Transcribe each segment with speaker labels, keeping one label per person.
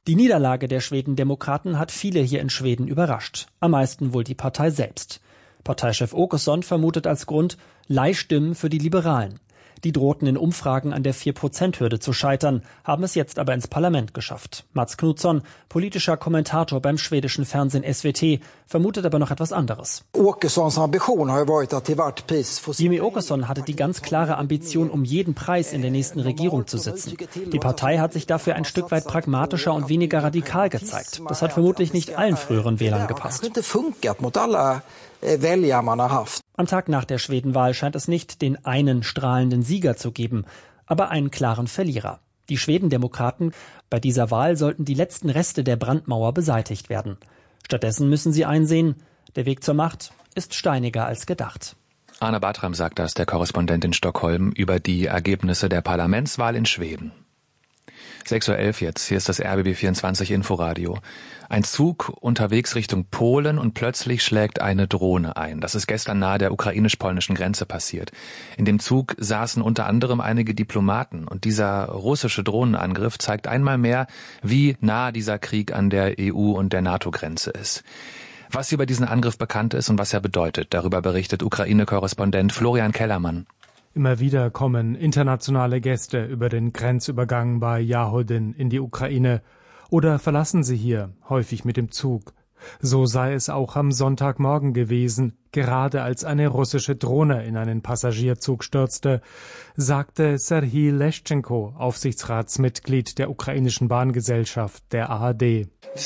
Speaker 1: Die Niederlage der Schwedendemokraten hat viele hier in Schweden überrascht. Am meisten wohl die Partei selbst. Parteichef Åkesson vermutet als Grund Leihstimmen für die Liberalen. Die drohten in Umfragen an der 4%-Hürde zu scheitern, haben es jetzt aber ins Parlament geschafft. Mats Knutsson, politischer Kommentator beim schwedischen Fernsehen SVT, vermutet aber noch etwas anderes. Jimmie Åkesson hatte die ganz klare Ambition, um jeden Preis in der nächsten Regierung zu sitzen. Die Partei hat sich dafür ein Stück weit pragmatischer und weniger radikal gezeigt. Das hat vermutlich nicht allen früheren Wählern gepasst. Am Tag nach der Schwedenwahl scheint es nicht den einen strahlenden Sieger zu geben, aber einen klaren Verlierer. Die Schwedendemokraten, bei dieser Wahl sollten die letzten Reste der Brandmauer beseitigt werden. Stattdessen müssen sie einsehen, der Weg zur Macht ist steiniger als gedacht.
Speaker 2: Arne Bartram sagt das, der Korrespondent in Stockholm, über die Ergebnisse der Parlamentswahl in Schweden. 6:11 Uhr jetzt, hier ist das RBB24 Inforadio. Ein Zug unterwegs Richtung Polen und plötzlich schlägt eine Drohne ein. Das ist gestern nahe der ukrainisch-polnischen Grenze passiert. In dem Zug saßen unter anderem einige Diplomaten und dieser russische Drohnenangriff zeigt einmal mehr, wie nah dieser Krieg an der EU- und der NATO-Grenze ist. Was über diesen Angriff bekannt ist und was er bedeutet, darüber berichtet Ukraine-Korrespondent Florian Kellermann.
Speaker 3: Immer wieder kommen internationale Gäste über den Grenzübergang bei Jahodin in die Ukraine oder verlassen sie hier, häufig mit dem Zug. So sei es auch am Sonntagmorgen gewesen, gerade als eine russische Drohne in einen Passagierzug stürzte, sagte Serhii Leschenko, Aufsichtsratsmitglied der ukrainischen Bahngesellschaft, der ARD.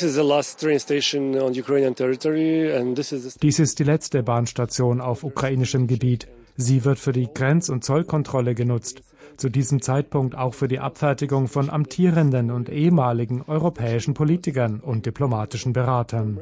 Speaker 3: Dies ist die letzte Bahnstation auf ukrainischem Gebiet. Sie wird für die Grenz- und Zollkontrolle genutzt, zu diesem Zeitpunkt auch für die Abfertigung von amtierenden und ehemaligen europäischen Politikern und diplomatischen Beratern.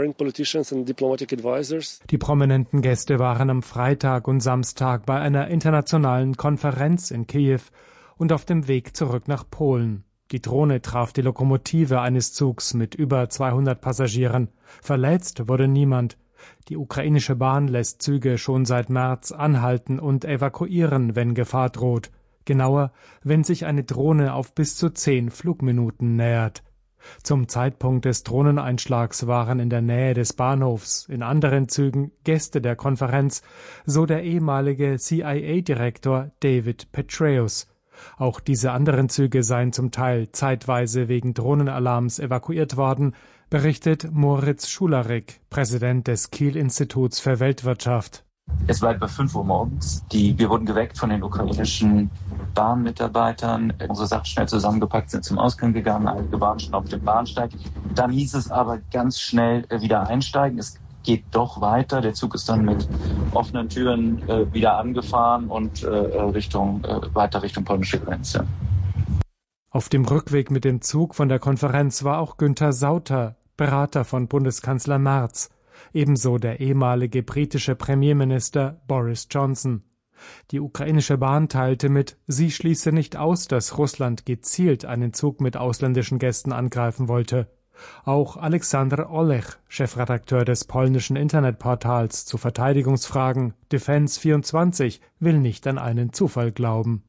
Speaker 3: Die prominenten Gäste waren am Freitag und Samstag bei einer internationalen Konferenz in Kiew und auf dem Weg zurück nach Polen. Die Drohne traf die Lokomotive eines Zugs mit über 200 Passagieren. Verletzt wurde niemand. Die ukrainische Bahn lässt Züge schon seit März anhalten und evakuieren, wenn Gefahr droht. Genauer, wenn sich eine Drohne auf bis zu 10 Flugminuten nähert. Zum Zeitpunkt des Drohneneinschlags waren in der Nähe des Bahnhofs in anderen Zügen Gäste der Konferenz, so der ehemalige CIA-Direktor David Petraeus. Auch diese anderen Züge seien zum Teil zeitweise wegen Drohnenalarms evakuiert worden, berichtet Moritz Schularik, Präsident des Kiel-Instituts für Weltwirtschaft.
Speaker 4: Es war etwa 5 Uhr morgens. Wir wurden geweckt von den ukrainischen Bahnmitarbeitern. Unsere Sachen schnell zusammengepackt, sind zum Ausgang gegangen. Einige waren schon auf dem Bahnsteig. Dann hieß es aber ganz schnell wieder einsteigen. Es geht doch weiter. Der Zug ist dann mit offenen Türen wieder angefahren und weiter Richtung polnische Grenze.
Speaker 3: Auf dem Rückweg mit dem Zug von der Konferenz war auch Günther Sauter, Berater von Bundeskanzler Merz, ebenso der ehemalige britische Premierminister Boris Johnson. Die ukrainische Bahn teilte mit, sie schließe nicht aus, dass Russland gezielt einen Zug mit ausländischen Gästen angreifen wollte. Auch Alexander Olech, Chefredakteur des polnischen Internetportals zu Verteidigungsfragen Defense24, will nicht an einen Zufall glauben.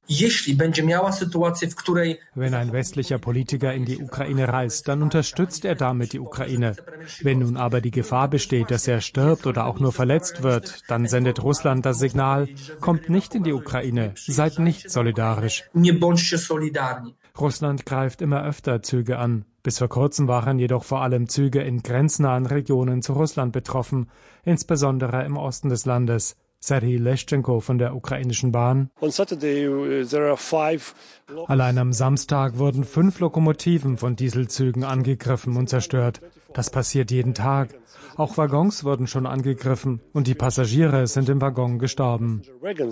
Speaker 3: Wenn ein westlicher Politiker in die Ukraine reist, dann unterstützt er damit die Ukraine. Wenn nun aber die Gefahr besteht, dass er stirbt oder auch nur verletzt wird, dann sendet Russland das Signal, kommt nicht in die Ukraine, seid nicht solidarisch. Russland greift immer öfter Züge an. Bis vor kurzem waren jedoch vor allem Züge in grenznahen Regionen zu Russland betroffen, insbesondere im Osten des Landes. Serhii Leschenko von der ukrainischen Bahn. Allein am Samstag wurden 5 Lokomotiven von Dieselzügen angegriffen und zerstört. Das passiert jeden Tag. Auch Waggons wurden schon angegriffen und die Passagiere sind im Waggon gestorben.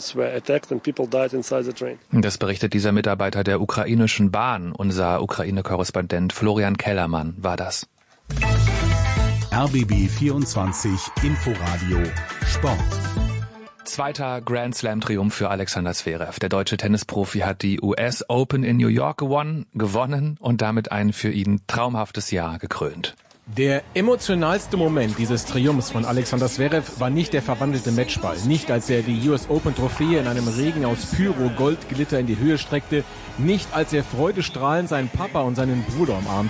Speaker 2: Das berichtet dieser Mitarbeiter der ukrainischen Bahn. Unser Ukraine-Korrespondent Florian Kellermann war das.
Speaker 5: RBB 24 Inforadio Sport.
Speaker 2: Zweiter Grand Slam-Triumph für Alexander Zverev. Der deutsche Tennisprofi hat die US Open in New York gewonnen und damit ein für ihn traumhaftes Jahr gekrönt.
Speaker 6: Der emotionalste Moment dieses Triumphs von Alexander Zverev war nicht der verwandelte Matchball, nicht als er die US Open Trophäe in einem Regen aus Pyro-Goldglitter in die Höhe streckte, nicht als er freudestrahlend seinen Papa und seinen Bruder umarmte.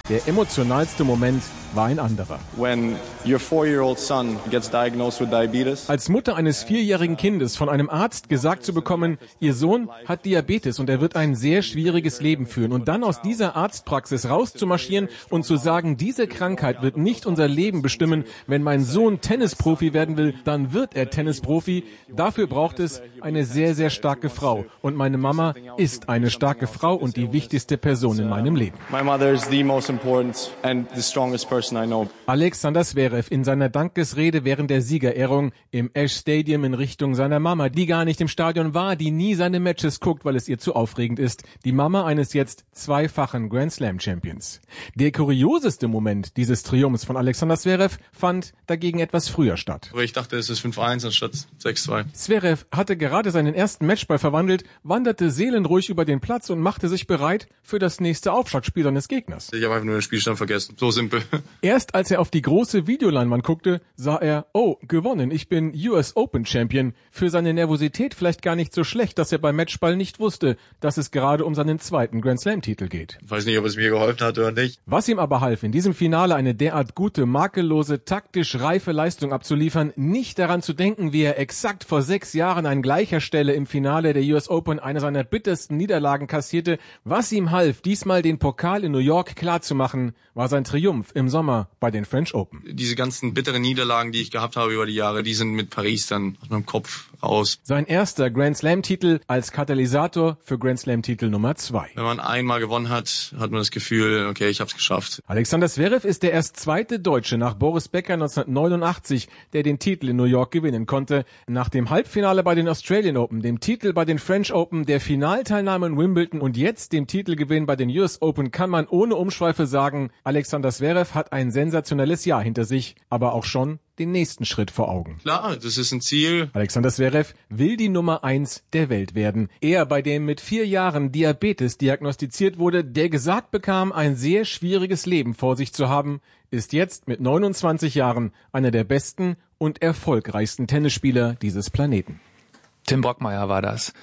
Speaker 6: Der emotionalste Moment war ein anderer.
Speaker 7: When your 4-year-old son gets diagnosed with diabetes.
Speaker 6: Als Mutter eines 4-jährigen Kindes von einem Arzt gesagt zu bekommen, ihr Sohn hat Diabetes und er wird ein sehr schwieriges Leben führen. Und dann aus dieser Arztpraxis rauszumarschieren und zu sagen, diese Krankheit wird nicht unser Leben bestimmen. Wenn mein Sohn Tennisprofi werden will, dann wird er Tennisprofi. Dafür braucht es eine sehr, sehr starke Frau. Und meine Mama ist eine starke Frau und die wichtigste Person in meinem Leben.
Speaker 7: My mother is the most important and the strongest person I know.
Speaker 6: Alexander Zverev in seiner Dankesrede während der Siegerehrung im Ash Stadium in Richtung seiner Mama, die gar nicht im Stadion war, die nie seine Matches guckt, weil es ihr zu aufregend ist. Die Mama eines jetzt zweifachen Grand Slam Champions. Der kurioseste Moment dieses Triumphs von Alexander Zverev fand dagegen etwas früher statt.
Speaker 7: Aber ich dachte, es ist 5-1 anstatt 6-2.
Speaker 6: Zverev hatte gerade seinen ersten Matchball verwandelt, wanderte seelenruhig über den Platz und machte sich bereit für das nächste Aufschlagspiel seines Gegners.
Speaker 7: Ich habe einfach nur den Spielstand vergessen. So simpel.
Speaker 6: Erst als er auf die große Videoleinwand guckte, sah er, oh, gewonnen, ich bin US Open Champion. Für seine Nervosität vielleicht gar nicht so schlecht, dass er beim Matchball nicht wusste, dass es gerade um seinen zweiten Grand Slam Titel geht.
Speaker 7: Ich weiß nicht, ob es mir geholfen hat oder nicht.
Speaker 6: Was ihm aber half, in diesem Finale eine derart gute, makellose, taktisch reife Leistung abzuliefern, nicht daran zu denken, wie er exakt vor 6 Jahren an gleicher Stelle im Finale der US Open eine seiner bittersten Niederlagen kassierte. Was ihm half, diesmal den Pokal in New York klarzumachen, war sein Triumph im Sommer bei den French Open.
Speaker 7: Diese ganzen bitteren Niederlagen, die ich gehabt habe über die Jahre, die sind mit Paris dann aus meinem Kopf raus.
Speaker 6: Sein erster Grand Slam-Titel als Katalysator für Grand Slam-Titel Nummer 2.
Speaker 7: Wenn man einmal gewonnen hat, hat man das Gefühl, okay, ich hab's geschafft.
Speaker 6: Alexander Zverev ist der erst zweite Deutsche nach Boris Becker 1989, der den Titel in New York gewinnen konnte. Nach dem Halbfinale bei den Australian Open, dem Titel bei den French Open, der Finalteilnahme in Wimbledon und jetzt dem Titelgewinn bei den US Open kann man ohne Umschweife sagen, Alexander Zverev hat ein sensationelles Jahr hinter sich, aber auch schon den nächsten Schritt vor Augen.
Speaker 7: Klar, das ist ein Ziel.
Speaker 6: Alexander Zverev will die Nummer 1 der Welt werden. Er, bei dem mit 4 Jahren Diabetes diagnostiziert wurde, der gesagt bekam, ein sehr schwieriges Leben vor sich zu haben, ist jetzt mit 29 Jahren einer der besten und erfolgreichsten Tennisspieler dieses Planeten.
Speaker 2: Tim Brockmeier war das.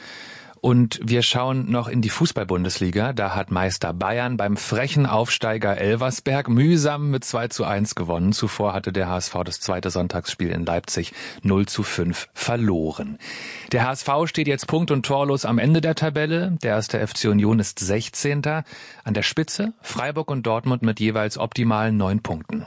Speaker 2: Und wir schauen noch in die Fußball-Bundesliga. Da hat Meister Bayern beim frechen Aufsteiger Elversberg mühsam mit 2:1 gewonnen. Zuvor hatte der HSV das zweite Sonntagsspiel in Leipzig 0:5 verloren. Der HSV steht jetzt punkt- und torlos am Ende der Tabelle. Der erste FC Union ist 16. An der Spitze Freiburg und Dortmund mit jeweils optimalen 9 Punkten.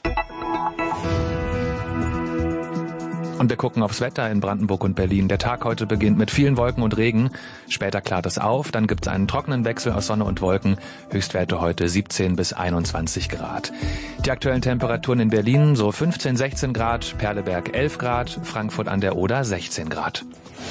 Speaker 2: Und wir gucken aufs Wetter in Brandenburg und Berlin. Der Tag heute beginnt mit vielen Wolken und Regen. Später klart es auf, dann gibt es einen trockenen Wechsel aus Sonne und Wolken. Höchstwerte heute 17 bis 21 Grad. Die aktuellen Temperaturen in Berlin so 15, 16 Grad, Perleberg 11 Grad, Frankfurt an der Oder 16 Grad.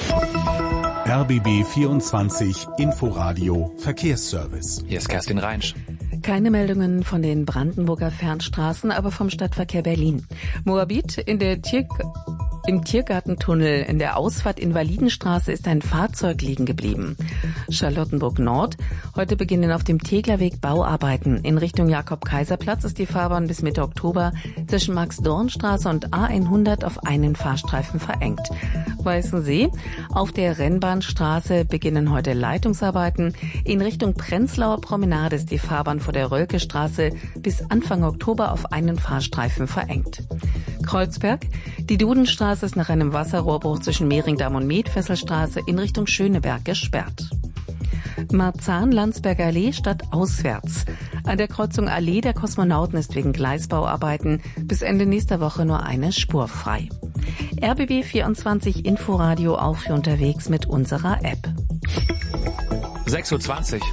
Speaker 5: RBB 24 Inforadio Verkehrsservice.
Speaker 2: Hier ist Kerstin Reinsch.
Speaker 8: Keine Meldungen von den Brandenburger Fernstraßen, aber vom Stadtverkehr Berlin. Moabit im Tiergartentunnel in der Ausfahrt Invalidenstraße ist ein Fahrzeug liegen geblieben. Charlottenburg Nord. Heute beginnen auf dem Teglerweg Bauarbeiten. In Richtung Jakob-Kaiser-Platz ist die Fahrbahn bis Mitte Oktober zwischen Max-Dorn-Straße und A100 auf einen Fahrstreifen verengt. Weißensee. Auf der Rennbahnstraße beginnen heute Leitungsarbeiten. In Richtung Prenzlauer Promenade ist die Fahrbahn vor der Rölkestraße bis Anfang Oktober auf einen Fahrstreifen verengt. Kreuzberg. Die Dudenstraße ist nach einem Wasserrohrbruch zwischen Mehringdamm und Medfesselstraße in Richtung Schöneberg gesperrt. Marzahn-Landsberger Allee stadtauswärts. An der Kreuzung Allee der Kosmonauten ist wegen Gleisbauarbeiten bis Ende nächster Woche nur eine Spur frei. RBB 24 Inforadio auch für unterwegs mit unserer App.
Speaker 2: 6:20 Uhr.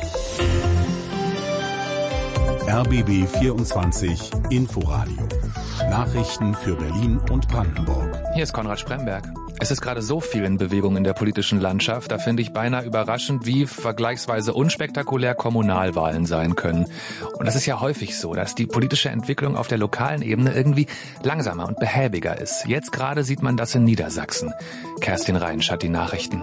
Speaker 5: RBB 24 Inforadio. Nachrichten für Berlin und Brandenburg.
Speaker 2: Hier ist Konrad Spremberg. Es ist gerade so viel in Bewegung in der politischen Landschaft, da finde ich beinahe überraschend, wie vergleichsweise unspektakulär Kommunalwahlen sein können. Und das ist ja häufig so, dass die politische Entwicklung auf der lokalen Ebene irgendwie langsamer und behäbiger ist. Jetzt gerade sieht man das in Niedersachsen. Kerstin Reinsch hat die Nachrichten.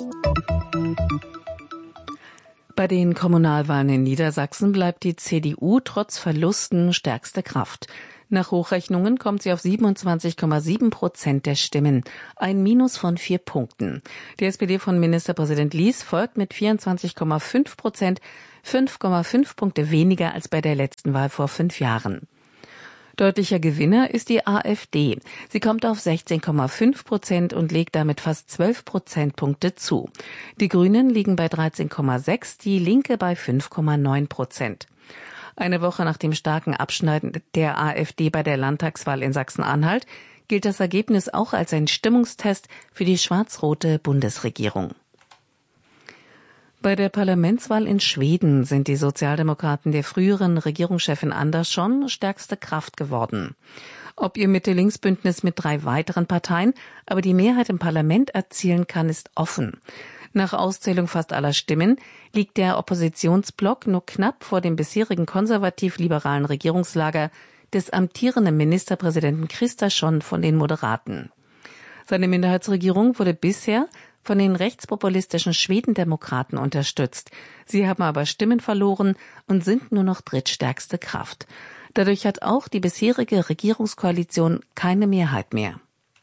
Speaker 8: Bei den Kommunalwahlen in Niedersachsen bleibt die CDU trotz Verlusten stärkste Kraft. Nach Hochrechnungen kommt sie auf 27,7% der Stimmen, ein Minus von 4 Punkten. Die SPD von Ministerpräsident Lies folgt mit 24,5%, 5,5 Punkte weniger als bei der letzten Wahl vor 5 Jahren. Deutlicher Gewinner ist die AfD. Sie kommt auf 16,5% und legt damit fast 12 Prozentpunkte zu. Die Grünen liegen bei 13,6%, die Linke bei 5,9%. Eine Woche nach dem starken Abschneiden der AfD bei der Landtagswahl in Sachsen-Anhalt gilt das Ergebnis auch als ein Stimmungstest für die schwarz-rote Bundesregierung. Bei der Parlamentswahl in Schweden sind die Sozialdemokraten der früheren Regierungschefin Andersson stärkste Kraft geworden. Ob ihr Mitte-Links-Bündnis mit 3 weiteren Parteien aber die Mehrheit im Parlament erzielen kann, ist offen. Nach Auszählung fast aller Stimmen liegt der Oppositionsblock nur knapp vor dem bisherigen konservativ-liberalen Regierungslager des amtierenden Ministerpräsidenten Kristersson von den Moderaten. Seine Minderheitsregierung wurde bisher von den rechtspopulistischen Schwedendemokraten unterstützt. Sie haben aber Stimmen verloren und sind nur noch drittstärkste Kraft. Dadurch hat auch die bisherige Regierungskoalition keine Mehrheit mehr.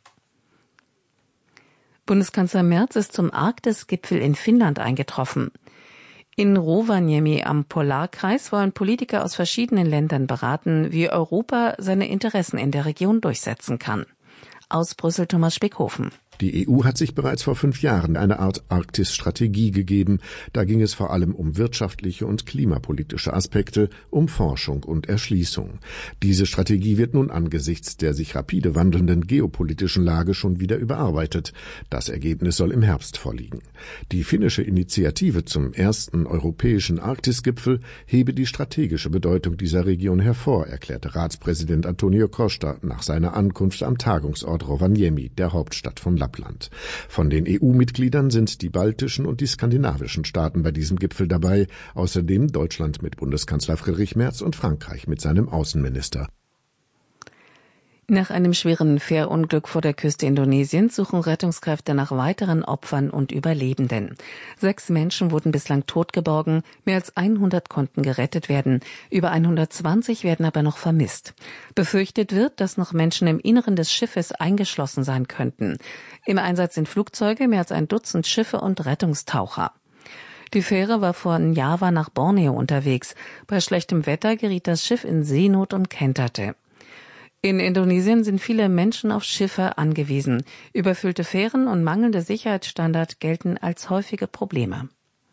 Speaker 8: Bundeskanzler Merz ist zum Arktis-Gipfel in Finnland eingetroffen. In Rovaniemi am Polarkreis wollen Politiker aus verschiedenen Ländern beraten, wie Europa seine Interessen in der Region durchsetzen kann. Aus Brüssel Thomas Speckhofen.
Speaker 9: Die EU hat sich bereits vor 5 Jahren eine Art Arktis-Strategie gegeben. Da ging es vor allem um wirtschaftliche und klimapolitische Aspekte, um Forschung und Erschließung. Diese Strategie wird nun angesichts der sich rapide wandelnden geopolitischen Lage schon wieder überarbeitet. Das Ergebnis soll im Herbst vorliegen. Die finnische Initiative zum ersten europäischen Arktis-Gipfel hebe die strategische Bedeutung dieser Region hervor, erklärte Ratspräsident Antonio Costa nach seiner Ankunft am Tagungsort Rovaniemi, der Hauptstadt von Lappland. Von den EU-Mitgliedern sind die baltischen und die skandinavischen Staaten bei diesem Gipfel dabei, außerdem Deutschland mit Bundeskanzler Friedrich Merz und Frankreich mit seinem Außenminister.
Speaker 8: Nach einem schweren Fährunglück vor der Küste Indonesiens suchen Rettungskräfte nach weiteren Opfern und Überlebenden. 6 Menschen wurden bislang tot geborgen, mehr als 100 konnten gerettet werden, über 120 werden aber noch vermisst. Befürchtet wird, dass noch Menschen im Inneren des Schiffes eingeschlossen sein könnten. Im Einsatz sind Flugzeuge, mehr als ein Dutzend Schiffe und Rettungstaucher. Die Fähre war von Java nach Borneo unterwegs. Bei schlechtem Wetter geriet das Schiff in Seenot und kenterte. In Indonesien sind viele Menschen auf Schiffe angewiesen. Überfüllte Fähren und mangelnde Sicherheitsstandards gelten als häufige Probleme.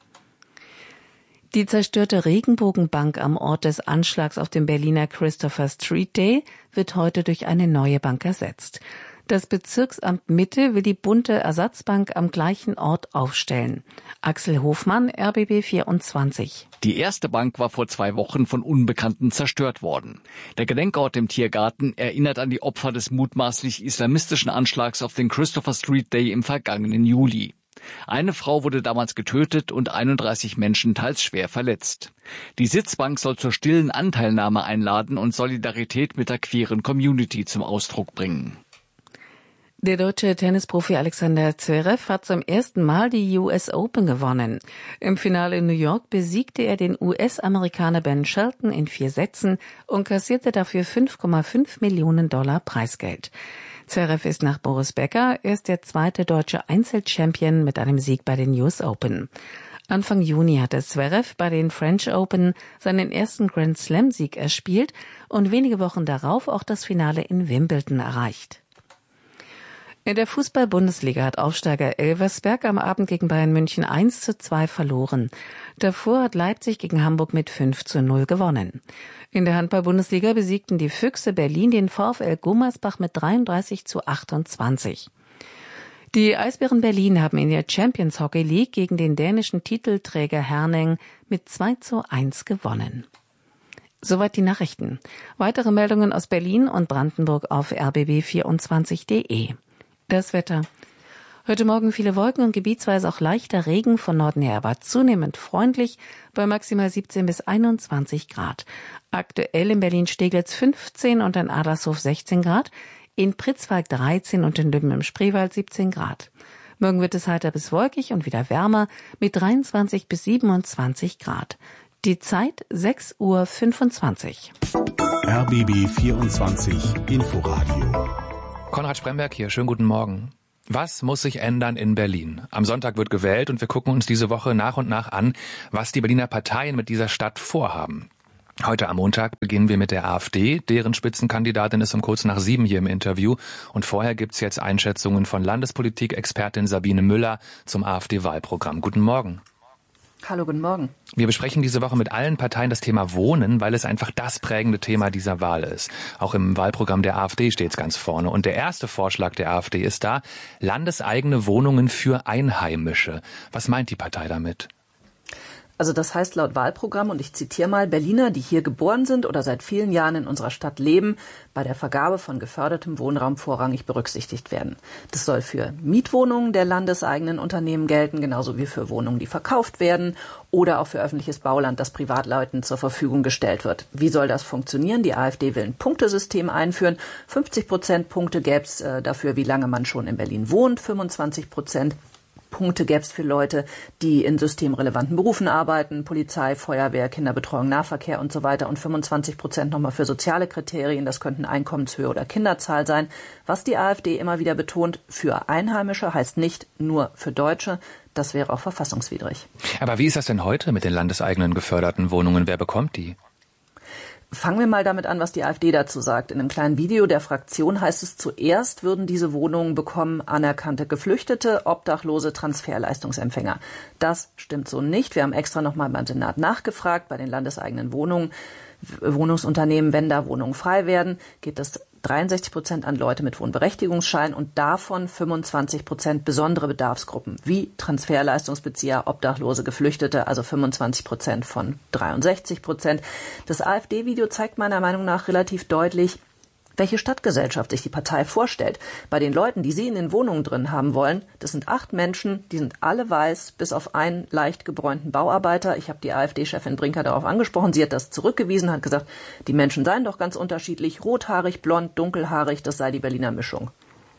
Speaker 8: Die zerstörte Regenbogenbank am Ort des Anschlags auf dem Berliner Christopher Street Day wird heute durch eine neue Bank ersetzt. Das Bezirksamt Mitte will die bunte Ersatzbank am gleichen Ort aufstellen. Axel Hofmann, RBB 24.
Speaker 10: Die erste Bank war vor 2 Wochen von Unbekannten zerstört worden. Der Gedenkort im Tiergarten erinnert an die Opfer des mutmaßlich islamistischen Anschlags auf den Christopher Street Day im vergangenen Juli. Eine Frau wurde damals getötet und 31 Menschen teils schwer verletzt. Die Sitzbank soll zur stillen Anteilnahme einladen und Solidarität mit der queeren Community zum Ausdruck bringen.
Speaker 8: Der deutsche Tennisprofi Alexander Zverev hat zum ersten Mal die US Open gewonnen. Im Finale in New York besiegte er den US-Amerikaner Ben Shelton in 4 Sätzen und kassierte dafür $5,5 Millionen Preisgeld. Zverev ist nach Boris Becker erst der 2. deutsche Einzelchampion mit einem Sieg bei den US Open. Anfang Juni hatte Zverev bei den French Open seinen ersten Grand Slam-Sieg erspielt und wenige Wochen darauf auch das Finale in Wimbledon erreicht. In der Fußball-Bundesliga hat Aufsteiger Elversberg am Abend gegen Bayern München 1:2 verloren. Davor hat Leipzig gegen Hamburg mit 5:0 gewonnen. In der Handball-Bundesliga besiegten die Füchse Berlin den VfL Gummersbach mit 33:28. Die Eisbären Berlin haben in der Champions Hockey League gegen den dänischen Titelträger Herning mit 2:1 gewonnen. Soweit die Nachrichten. Weitere Meldungen aus Berlin und Brandenburg auf rbb24.de. Das Wetter. Heute Morgen viele Wolken und gebietsweise auch leichter Regen von Norden her, aber zunehmend freundlich bei maximal 17 bis 21 Grad. Aktuell in Berlin-Steglitz 15 und in Adlershof 16 Grad, in Pritzwalk 13 und in Lübben im Spreewald 17 Grad. Morgen wird es heiter bis wolkig und wieder wärmer mit 23 bis 27 Grad. Die Zeit 6:25 Uhr.
Speaker 5: RBB 24 Inforadio.
Speaker 2: Konrad Spremberg hier, schönen guten Morgen. Was muss sich ändern in Berlin? Am Sonntag wird gewählt und wir gucken uns diese Woche nach und nach an, was die Berliner Parteien mit dieser Stadt vorhaben. Heute am Montag beginnen wir mit der AfD, deren Spitzenkandidatin ist um kurz nach 7 hier im Interview. Und vorher gibt's jetzt Einschätzungen von Landespolitik-Expertin Sabine Müller zum AfD-Wahlprogramm. Guten Morgen.
Speaker 8: Hallo, guten Morgen.
Speaker 2: Wir besprechen diese Woche mit allen Parteien das Thema Wohnen, weil es einfach das prägende Thema dieser Wahl ist. Auch im Wahlprogramm der AfD steht es ganz vorne. Und der erste Vorschlag der AfD ist da, landeseigene Wohnungen für Einheimische. Was meint die Partei damit?
Speaker 11: Also das heißt laut Wahlprogramm, und ich zitiere mal, Berliner, die hier geboren sind oder seit vielen Jahren in unserer Stadt leben, bei der Vergabe von gefördertem Wohnraum vorrangig berücksichtigt werden. Das soll für Mietwohnungen der landeseigenen Unternehmen gelten, genauso wie für Wohnungen, die verkauft werden oder auch für öffentliches Bauland, das Privatleuten zur Verfügung gestellt wird. Wie soll das funktionieren? Die AfD will ein Punktesystem einführen. 50% Punkte gäbe es dafür, wie lange man schon in Berlin wohnt, 25% Punkte gäbe es für Leute, die in systemrelevanten Berufen arbeiten, Polizei, Feuerwehr, Kinderbetreuung, Nahverkehr und so weiter und 25% nochmal für soziale Kriterien, das könnten Einkommenshöhe oder Kinderzahl sein. Was die AfD immer wieder betont, für Einheimische heißt nicht nur für Deutsche, das wäre auch verfassungswidrig.
Speaker 2: Aber wie ist das denn heute mit den landeseigenen geförderten Wohnungen? Wer bekommt die?
Speaker 11: Fangen wir mal damit an, was die AfD dazu sagt. In einem kleinen Video der Fraktion heißt es, zuerst würden diese Wohnungen bekommen anerkannte Geflüchtete, obdachlose Transferleistungsempfänger. Das stimmt so nicht. Wir haben extra nochmal beim Senat nachgefragt, bei den landeseigenen Wohnungsunternehmen, wenn da Wohnungen frei werden, geht es 63% an Leute mit Wohnberechtigungsschein und davon 25% besondere Bedarfsgruppen, wie Transferleistungsbezieher, Obdachlose, Geflüchtete, also 25% von 63%. Das AfD-Video zeigt meiner Meinung nach relativ deutlich, welche Stadtgesellschaft sich die Partei vorstellt. Bei den Leuten, die sie in den Wohnungen drin haben wollen, das sind 8 Menschen, die sind alle weiß, bis auf einen leicht gebräunten Bauarbeiter. Ich habe die AfD-Chefin Brinker darauf angesprochen. Sie hat das zurückgewiesen, hat gesagt, die Menschen seien doch ganz unterschiedlich, rothaarig, blond, dunkelhaarig, das sei die Berliner Mischung.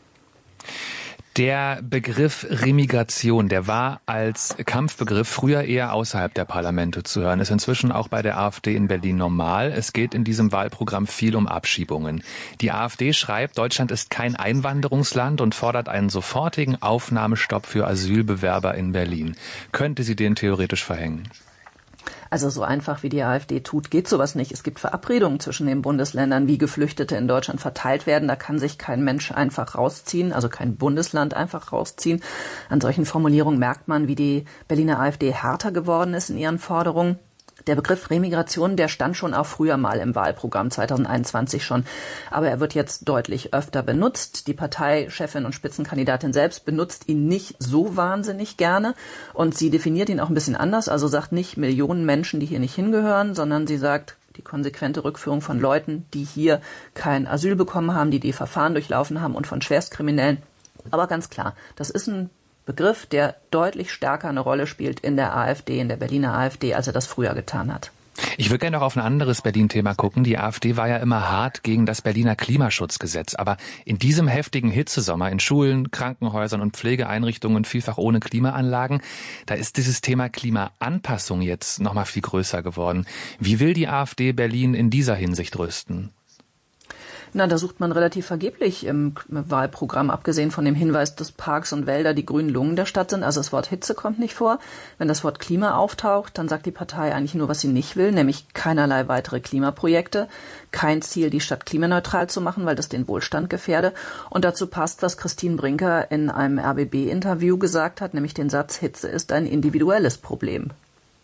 Speaker 2: Der Begriff Remigration, der war als Kampfbegriff früher eher außerhalb der Parlamente zu hören, ist inzwischen auch bei der AfD in Berlin normal. Es geht in diesem Wahlprogramm viel um Abschiebungen. Die AfD schreibt, Deutschland ist kein Einwanderungsland und fordert einen sofortigen Aufnahmestopp für Asylbewerber in Berlin. Könnte sie den theoretisch verhängen?
Speaker 11: Also so einfach wie die AfD tut, geht sowas nicht. Es gibt Verabredungen zwischen den Bundesländern, wie Geflüchtete in Deutschland verteilt werden. Da kann sich kein Mensch einfach rausziehen, also kein Bundesland einfach rausziehen. An solchen Formulierungen merkt man, wie die Berliner AfD härter geworden ist in ihren Forderungen. Der Begriff Remigration, der stand schon auch früher mal im Wahlprogramm 2021 schon. Aber er wird jetzt deutlich öfter benutzt. Die Parteichefin und Spitzenkandidatin selbst benutzt ihn nicht so wahnsinnig gerne. Und sie definiert ihn auch ein bisschen anders. Also sagt nicht Millionen Menschen, die hier nicht hingehören, sondern sie sagt die konsequente Rückführung von Leuten, die hier kein Asyl bekommen haben, die Verfahren durchlaufen haben und von Schwerstkriminellen. Aber ganz klar, das ist ein Begriff, der deutlich stärker eine Rolle spielt in der AfD, in der Berliner AfD, als er das früher getan hat.
Speaker 2: Ich würde gerne noch auf ein anderes Berlin-Thema gucken. Die AfD war ja immer hart gegen das Berliner Klimaschutzgesetz. Aber in diesem heftigen Hitzesommer in Schulen, Krankenhäusern und Pflegeeinrichtungen, vielfach ohne Klimaanlagen, da ist dieses Thema Klimaanpassung jetzt noch mal viel größer geworden. Wie will die AfD Berlin in dieser Hinsicht rüsten?
Speaker 11: Na, da sucht man relativ vergeblich im Wahlprogramm, abgesehen von dem Hinweis, dass Parks und Wälder die grünen Lungen der Stadt sind. Also das Wort Hitze kommt nicht vor. Wenn das Wort Klima auftaucht, dann sagt die Partei eigentlich nur, was sie nicht will, nämlich keinerlei weitere Klimaprojekte, kein Ziel, die Stadt klimaneutral zu machen, weil das den Wohlstand gefährde. Und dazu passt, was Christine Brinker in einem RBB-Interview gesagt hat, nämlich den Satz, Hitze ist ein individuelles Problem.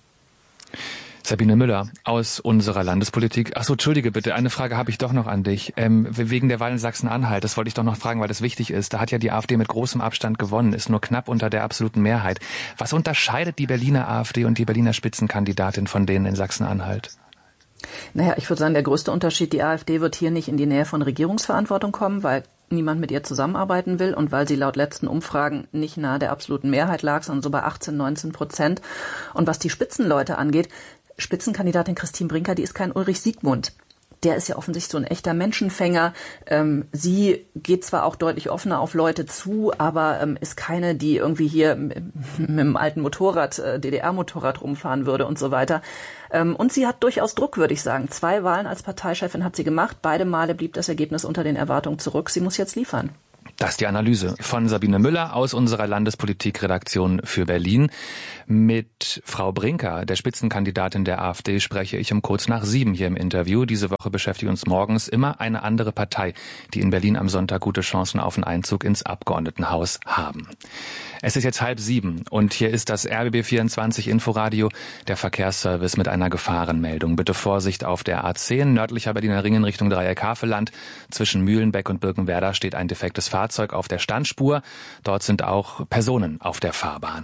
Speaker 2: Sabine Müller aus unserer Landespolitik. Achso, entschuldige bitte, eine Frage habe ich doch noch an dich. Wegen der Wahl in Sachsen-Anhalt, das wollte ich doch noch fragen, weil das wichtig ist. Da hat ja die AfD mit großem Abstand gewonnen, ist nur knapp unter der absoluten Mehrheit. Was unterscheidet die Berliner AfD und die Berliner Spitzenkandidatin von denen in Sachsen-Anhalt?
Speaker 11: Naja, ich würde sagen, der größte Unterschied, die AfD wird hier nicht in die Nähe von Regierungsverantwortung kommen, weil niemand mit ihr zusammenarbeiten will und weil sie laut letzten Umfragen nicht nahe der absoluten Mehrheit lag, sondern so bei 18-19%. Und was die Spitzenleute angeht, Spitzenkandidatin Christine Brinker, die ist kein Ulrich Siegmund. der ist ja offensichtlich so ein echter Menschenfänger. Sie geht zwar auch deutlich offener auf Leute zu, aber ist keine, die irgendwie hier mit einem alten Motorrad, DDR-Motorrad rumfahren würde und so weiter. Und sie hat durchaus Druck, würde ich sagen. 2 Wahlen als Parteichefin hat sie gemacht. Beide Male blieb das Ergebnis unter den Erwartungen zurück. Sie muss jetzt liefern.
Speaker 2: Das ist die Analyse von Sabine Müller aus unserer Landespolitikredaktion für Berlin. Mit Frau Brinker, der Spitzenkandidatin der AfD, spreche ich um kurz nach 7 hier im Interview. Diese Woche beschäftigt uns morgens immer eine andere Partei, die in Berlin am Sonntag gute Chancen auf einen Einzug ins Abgeordnetenhaus haben. Es ist jetzt 6:30 und hier ist das RBB24 Inforadio, der Verkehrsservice mit einer Gefahrenmeldung. Bitte Vorsicht auf der A10, nördlicher Berliner Ring in Richtung Dreieck-Havelland. Zwischen Mühlenbeck und Birkenwerder steht ein defektes Fahrzeug auf der Standspur. Dort sind auch Personen auf der Fahrbahn.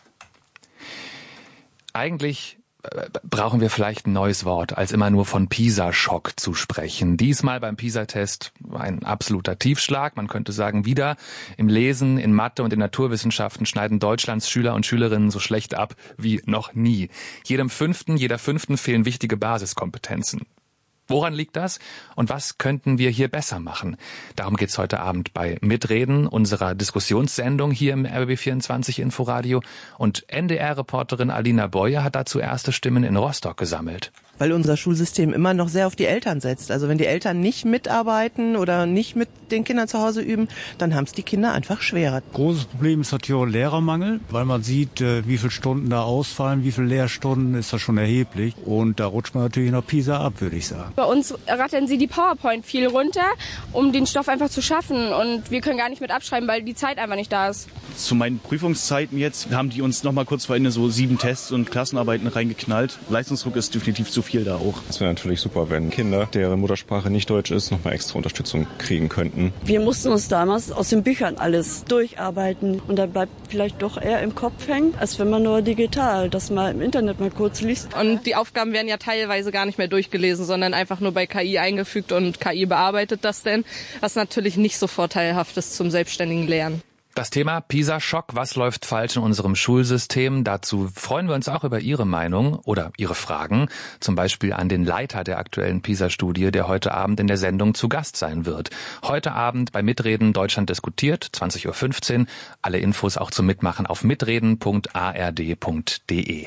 Speaker 2: Eigentlich brauchen wir vielleicht ein neues Wort, als immer nur von PISA-Schock zu sprechen. Diesmal beim PISA-Test ein absoluter Tiefschlag. Man könnte sagen, wieder im Lesen, in Mathe und in Naturwissenschaften schneiden Deutschlands Schüler und Schülerinnen so schlecht ab wie noch nie. Jeder Fünften fehlen wichtige Basiskompetenzen. Woran liegt das und was könnten wir hier besser machen? Darum geht's heute Abend bei Mitreden, unserer Diskussionssendung hier im RBB24 Inforadio. Und NDR-Reporterin Alina Boyer hat dazu erste Stimmen in Rostock gesammelt.
Speaker 12: Weil unser Schulsystem immer noch sehr auf die Eltern setzt. Also wenn die Eltern nicht mitarbeiten oder nicht mit den Kindern zu Hause üben, dann haben es die Kinder einfach schwerer.
Speaker 13: Großes Problem ist natürlich auch Lehrermangel, weil man sieht, wie viele Stunden da ausfallen, wie viele Lehrstunden, ist das schon erheblich. Und da rutscht man natürlich noch PISA ab, würde ich sagen.
Speaker 14: Bei uns rattern sie die PowerPoint viel runter, um den Stoff einfach zu schaffen. Und wir können gar nicht mit abschreiben, weil die Zeit einfach nicht da ist.
Speaker 15: Zu meinen Prüfungszeiten jetzt haben die uns noch mal kurz vor Ende so 7 Tests und Klassenarbeiten reingeknallt. Leistungsdruck ist definitiv zu viel da auch.
Speaker 16: Es wäre natürlich super, wenn Kinder, deren Muttersprache nicht Deutsch ist, noch mal extra Unterstützung kriegen könnten.
Speaker 17: Wir mussten uns damals aus den Büchern alles durcharbeiten und da bleibt vielleicht doch eher im Kopf hängen, als wenn man nur digital das mal im Internet mal kurz liest.
Speaker 14: Und die Aufgaben werden ja teilweise gar nicht mehr durchgelesen, sondern einfach nur bei KI eingefügt und KI bearbeitet das denn, was natürlich nicht so vorteilhaft ist zum selbstständigen Lernen.
Speaker 2: Das Thema PISA-Schock, was läuft falsch in unserem Schulsystem? Dazu freuen wir uns auch über Ihre Meinung oder Ihre Fragen, zum Beispiel an den Leiter der aktuellen PISA-Studie, der heute Abend in der Sendung zu Gast sein wird. Heute Abend bei Mitreden Deutschland diskutiert, 20:15 Uhr. Alle Infos auch zum Mitmachen auf mitreden.ard.de.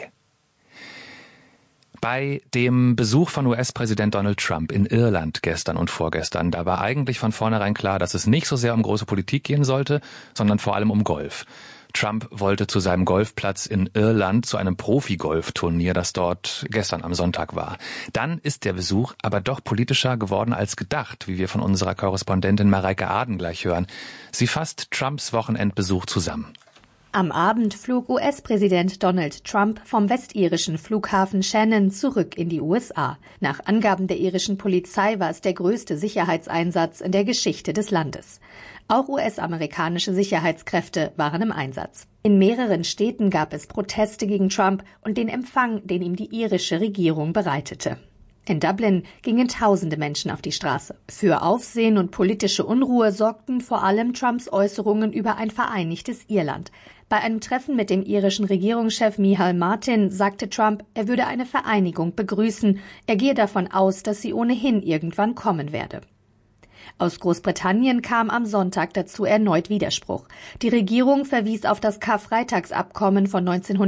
Speaker 2: Bei dem Besuch von US-Präsident Donald Trump in Irland gestern und vorgestern, da war eigentlich von vornherein klar, dass es nicht so sehr um große Politik gehen sollte, sondern vor allem um Golf. Trump wollte zu seinem Golfplatz in Irland, zu einem Profi-Golfturnier, das dort gestern am Sonntag war. Dann ist der Besuch aber doch politischer geworden als gedacht, wie wir von unserer Korrespondentin Mareike Aden gleich hören. Sie fasst Trumps Wochenendbesuch zusammen.
Speaker 18: Am Abend flog US-Präsident Donald Trump vom westirischen Flughafen Shannon zurück in die USA. Nach Angaben der irischen Polizei war es der größte Sicherheitseinsatz in der Geschichte des Landes. Auch US-amerikanische Sicherheitskräfte waren im Einsatz. In mehreren Städten gab es Proteste gegen Trump und den Empfang, den ihm die irische Regierung bereitete. In Dublin gingen tausende Menschen auf die Straße. Für Aufsehen und politische Unruhe sorgten vor allem Trumps Äußerungen über ein vereinigtes Irland. Bei einem Treffen mit dem irischen Regierungschef Micheál Martin sagte Trump, er würde eine Vereinigung begrüßen. Er gehe davon aus, dass sie ohnehin irgendwann kommen werde. Aus Großbritannien kam am Sonntag dazu erneut Widerspruch. Die Regierung verwies auf das Karfreitagsabkommen von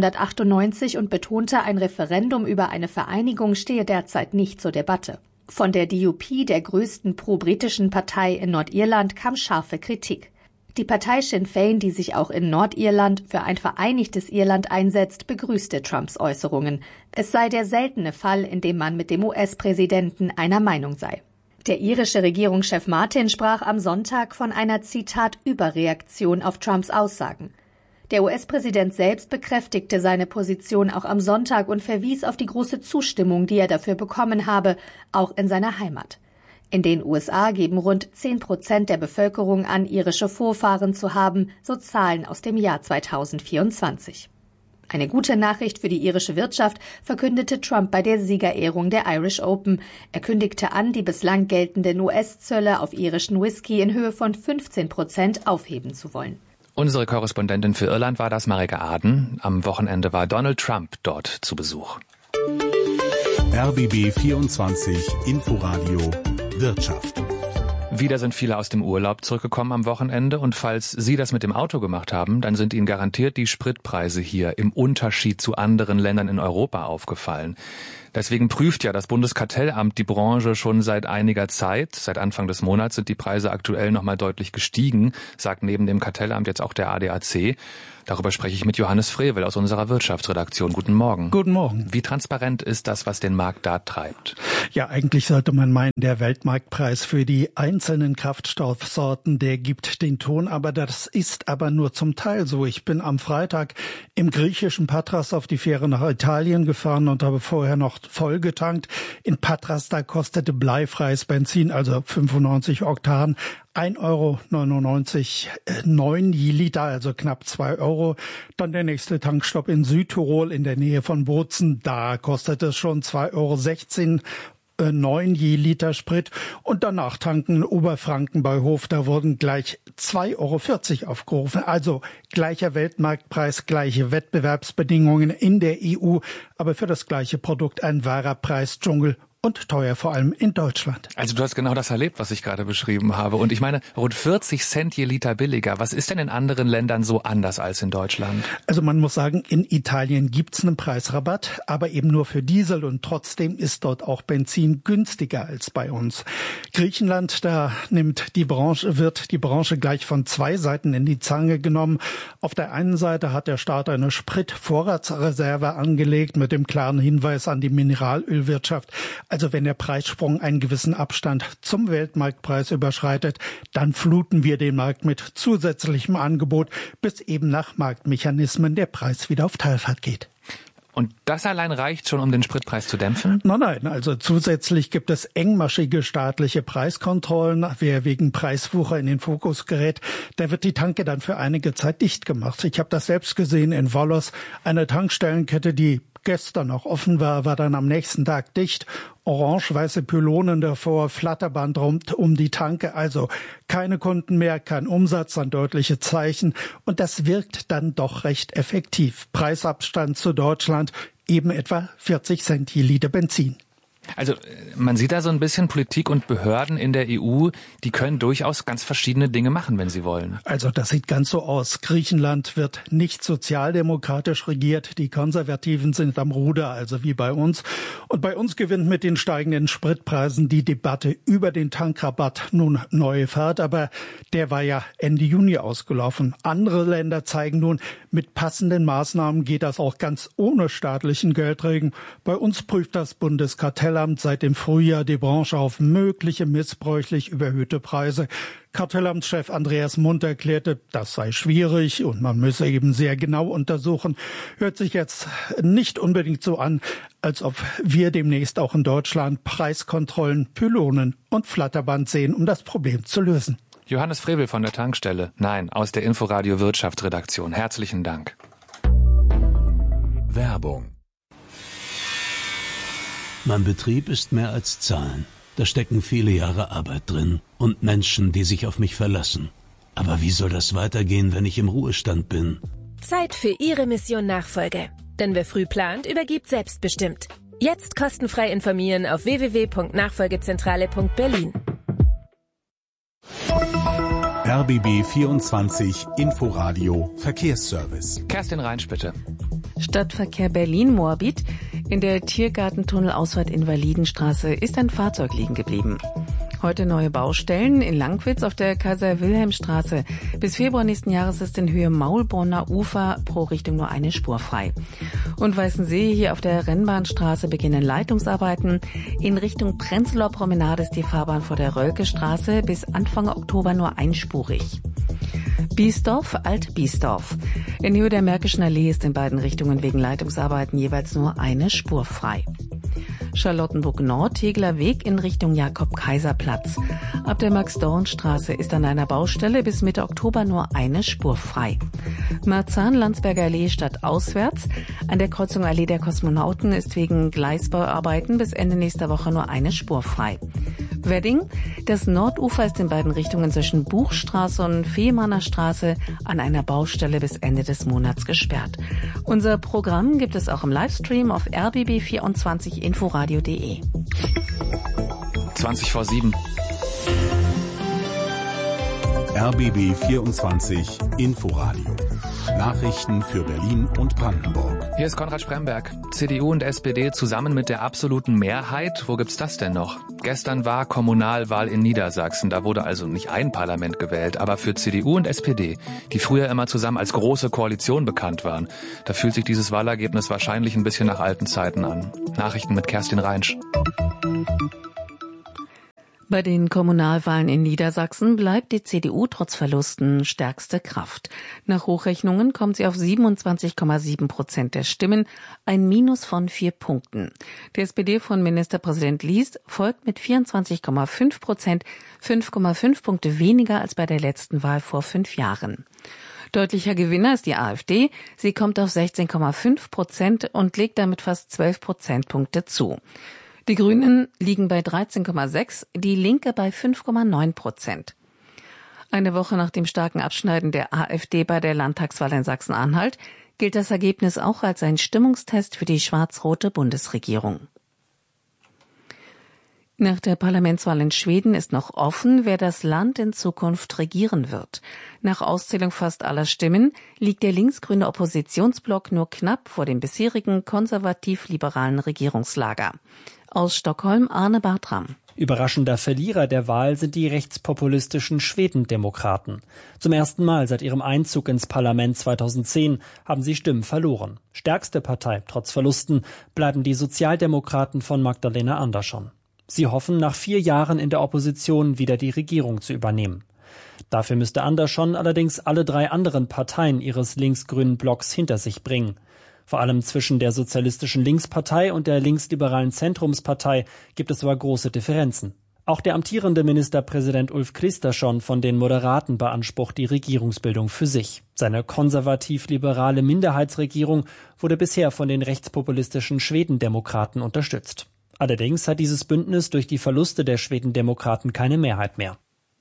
Speaker 18: 1998 und betonte, ein Referendum über eine Vereinigung stehe derzeit nicht zur Debatte. Von der DUP, der größten pro-britischen Partei in Nordirland, kam scharfe Kritik. Die Partei Sinn Féin, die sich auch in Nordirland für ein vereinigtes Irland einsetzt, begrüßte Trumps Äußerungen. Es sei der seltene Fall, in dem man mit dem US-Präsidenten einer Meinung sei. Der irische Regierungschef Martin sprach am Sonntag von einer, Zitat, Überreaktion auf Trumps Aussagen. Der US-Präsident selbst bekräftigte seine Position auch am Sonntag und verwies auf die große Zustimmung, die er dafür bekommen habe, auch in seiner Heimat. In den USA geben rund 10% der Bevölkerung an, irische Vorfahren zu haben, so Zahlen aus dem Jahr 2024. Eine gute Nachricht für die irische Wirtschaft verkündete Trump bei der Siegerehrung der Irish Open. Er kündigte an, die bislang geltenden US-Zölle auf irischen Whisky in Höhe von 15% aufheben zu wollen.
Speaker 2: Unsere Korrespondentin für Irland war das, Mareike Aden. Am Wochenende war Donald Trump dort zu Besuch.
Speaker 5: RBB 24 Inforadio Wirtschaft.
Speaker 2: Wieder sind viele aus dem Urlaub zurückgekommen am Wochenende und falls Sie das mit dem Auto gemacht haben, dann sind Ihnen garantiert die Spritpreise hier im Unterschied zu anderen Ländern in Europa aufgefallen. Deswegen prüft ja das Bundeskartellamt die Branche schon seit einiger Zeit. Seit Anfang des Monats sind die Preise aktuell nochmal deutlich gestiegen, sagt neben dem Kartellamt jetzt auch der ADAC. Darüber spreche ich mit Johannes Frevel aus unserer Wirtschaftsredaktion. Guten Morgen.
Speaker 19: Guten Morgen.
Speaker 2: Wie transparent ist das, was den Markt da treibt?
Speaker 19: Ja, eigentlich sollte man meinen, der Weltmarktpreis für die einzelnen Kraftstoffsorten, der gibt den Ton, aber das ist aber nur zum Teil so. Ich bin am Freitag im griechischen Patras auf die Fähre nach Italien gefahren und habe vorher noch voll getankt. In Patras, da kostete bleifreies Benzin, also 95 Oktan, 1,99 € 9 je Liter, also knapp 2 Euro. Dann der nächste Tankstopp in Südtirol in der Nähe von Bozen. Da kostet es schon 2,16 € 9 je Liter Sprit. Und danach tanken in Oberfranken bei Hof, da wurden gleich 2,40 € aufgerufen. Also gleicher Weltmarktpreis, gleiche Wettbewerbsbedingungen in der EU, aber für das gleiche Produkt ein wahrer Preisdschungel. Und teuer, vor allem in Deutschland.
Speaker 2: Also du hast genau das erlebt, was ich gerade beschrieben habe. Und ich meine, rund 40 Cent je Liter billiger. Was ist denn in anderen Ländern so anders als in Deutschland?
Speaker 19: Also man muss sagen, in Italien gibt's einen Preisrabatt, aber eben nur für Diesel. Und trotzdem ist dort auch Benzin günstiger als bei uns. Griechenland, da wird die Branche gleich von zwei Seiten in die Zange genommen. Auf der einen Seite hat der Staat eine Spritvorratsreserve angelegt mit dem klaren Hinweis an die Mineralölwirtschaft. Also wenn der Preissprung einen gewissen Abstand zum Weltmarktpreis überschreitet, dann fluten wir den Markt mit zusätzlichem Angebot, bis eben nach Marktmechanismen der Preis wieder auf Talfahrt geht.
Speaker 2: Und das allein reicht schon, um den Spritpreis zu dämpfen?
Speaker 19: Nein, also zusätzlich gibt es engmaschige staatliche Preiskontrollen. Wer wegen Preiswucher in den Fokus gerät, der wird die Tanke dann für einige Zeit dicht gemacht. Ich habe das selbst gesehen in Volos, eine Tankstellenkette, die gestern noch offen war dann am nächsten Tag dicht. Orange-weiße Pylonen davor, Flatterband rund um die Tanke. Also keine Kunden mehr, kein Umsatz, ein deutliche Zeichen. Und das wirkt dann doch recht effektiv. Preisabstand zu Deutschland eben etwa 40 Cent je Liter Benzin.
Speaker 2: Also man sieht da so ein bisschen Politik und Behörden in der EU, die können durchaus ganz verschiedene Dinge machen, wenn sie wollen.
Speaker 19: Also das sieht ganz so aus. Griechenland wird nicht sozialdemokratisch regiert. Die Konservativen sind am Ruder, also wie bei uns. Und bei uns gewinnt mit den steigenden Spritpreisen die Debatte über den Tankrabatt nun neue Fahrt. Aber der war ja Ende Juni ausgelaufen. Andere Länder zeigen nun, mit passenden Maßnahmen geht das auch ganz ohne staatlichen Geldregen. Bei uns prüft das Bundeskartellamt seit dem Frühjahr die Branche auf mögliche missbräuchlich überhöhte Preise. Kartellamtschef Andreas Mundt erklärte, das sei schwierig und man müsse eben sehr genau untersuchen. Hört sich jetzt nicht unbedingt so an, als ob wir demnächst auch in Deutschland Preiskontrollen, Pylonen und Flatterband sehen, um das Problem zu lösen.
Speaker 2: Johannes Frevel von der Tankstelle. Nein, aus der Inforadio Wirtschaftsredaktion. Herzlichen Dank.
Speaker 5: Werbung. Mein Betrieb ist mehr als Zahlen. Da stecken viele Jahre Arbeit drin und Menschen, die sich auf mich verlassen. Aber wie soll das weitergehen, wenn ich im Ruhestand bin?
Speaker 20: Zeit für Ihre Mission Nachfolge. Denn wer früh plant, übergibt selbstbestimmt. Jetzt kostenfrei informieren auf www.nachfolgezentrale.berlin.
Speaker 5: RBB 24 Inforadio Verkehrsservice.
Speaker 2: Kerstin Reinsch, bitte.
Speaker 8: Stadtverkehr Berlin-Moabit. In der Tiergartentunnelausfahrt Invalidenstraße ist ein Fahrzeug liegen geblieben. Heute neue Baustellen in Langwitz auf der Kaiser-Wilhelm-Straße. Bis Februar nächsten Jahres ist in Höhe Maulbronner Ufer pro Richtung nur eine Spur frei. Und Weißensee, hier auf der Rennbahnstraße beginnen Leitungsarbeiten. In Richtung Prenzlauer Promenade ist die Fahrbahn vor der Rölke-Straße bis Anfang Oktober nur einspurig. Biesdorf, Alt-Biesdorf. In Höhe der Märkischen Allee ist in beiden Richtungen wegen Leitungsarbeiten jeweils nur eine Spur frei. Charlottenburg-Nord, Tegeler Weg in Richtung Jakob-Kaiser-Platz. Ab der Max-Dorn-Straße ist an einer Baustelle bis Mitte Oktober nur eine Spur frei. Marzahn-Landsberger Allee stadtauswärts. An der Kreuzung Allee der Kosmonauten ist wegen Gleisbauarbeiten bis Ende nächster Woche nur eine Spur frei. Wedding. Das Nordufer ist in beiden Richtungen zwischen Buchstraße und Fehmarner Straße an einer Baustelle bis Ende des Monats gesperrt. Unser Programm gibt es auch im Livestream auf rbb24inforadio.de.
Speaker 2: 7:20.
Speaker 21: RBB 24 Inforadio. Nachrichten für Berlin und Brandenburg.
Speaker 2: Hier ist Konrad Spremberg. CDU und SPD zusammen mit der absoluten Mehrheit. Wo gibt's das denn noch? Gestern war Kommunalwahl in Niedersachsen. Da wurde also nicht ein Parlament gewählt, aber für CDU und SPD, die früher immer zusammen als große Koalition bekannt waren, da fühlt sich dieses Wahlergebnis wahrscheinlich ein bisschen nach alten Zeiten an. Nachrichten mit Kerstin Reinsch.
Speaker 8: Bei den Kommunalwahlen in Niedersachsen bleibt die CDU trotz Verlusten stärkste Kraft. Nach Hochrechnungen kommt sie auf 27,7% der Stimmen, ein Minus von 4 Punkten. Die SPD von Ministerpräsident Lies folgt mit 24,5%, 5,5 Punkte weniger als bei der letzten Wahl vor 5 Jahren. Deutlicher Gewinner ist die AfD. Sie kommt auf 16,5% und legt damit fast 12 Prozentpunkte zu. Die Grünen liegen bei 13,6, die Linke bei 5,9%. Eine Woche nach dem starken Abschneiden der AfD bei der Landtagswahl in Sachsen-Anhalt gilt das Ergebnis auch als ein Stimmungstest für die schwarz-rote Bundesregierung. Nach der Parlamentswahl in Schweden ist noch offen, wer das Land in Zukunft regieren wird. Nach Auszählung fast aller Stimmen liegt der linksgrüne Oppositionsblock nur knapp vor dem bisherigen konservativ-liberalen Regierungslager. Aus Stockholm Arne Bartram.
Speaker 1: Überraschender Verlierer der Wahl sind die rechtspopulistischen Schwedendemokraten. Zum ersten Mal seit ihrem Einzug ins Parlament 2010 haben sie Stimmen verloren. Stärkste Partei, trotz Verlusten, bleiben die Sozialdemokraten von Magdalena Andersson. Sie hoffen, nach 4 Jahren in der Opposition wieder die Regierung zu übernehmen. Dafür müsste Andersson allerdings alle 3 anderen Parteien ihres linksgrünen Blocks hinter sich bringen. Vor allem zwischen der Sozialistischen Linkspartei und der linksliberalen Zentrumspartei gibt es aber große Differenzen. Auch der amtierende Ministerpräsident Ulf Kristersson von den Moderaten beansprucht die Regierungsbildung für sich. Seine konservativ-liberale Minderheitsregierung wurde bisher von den rechtspopulistischen Schwedendemokraten unterstützt. Allerdings hat dieses Bündnis durch die Verluste der Schwedendemokraten keine Mehrheit mehr.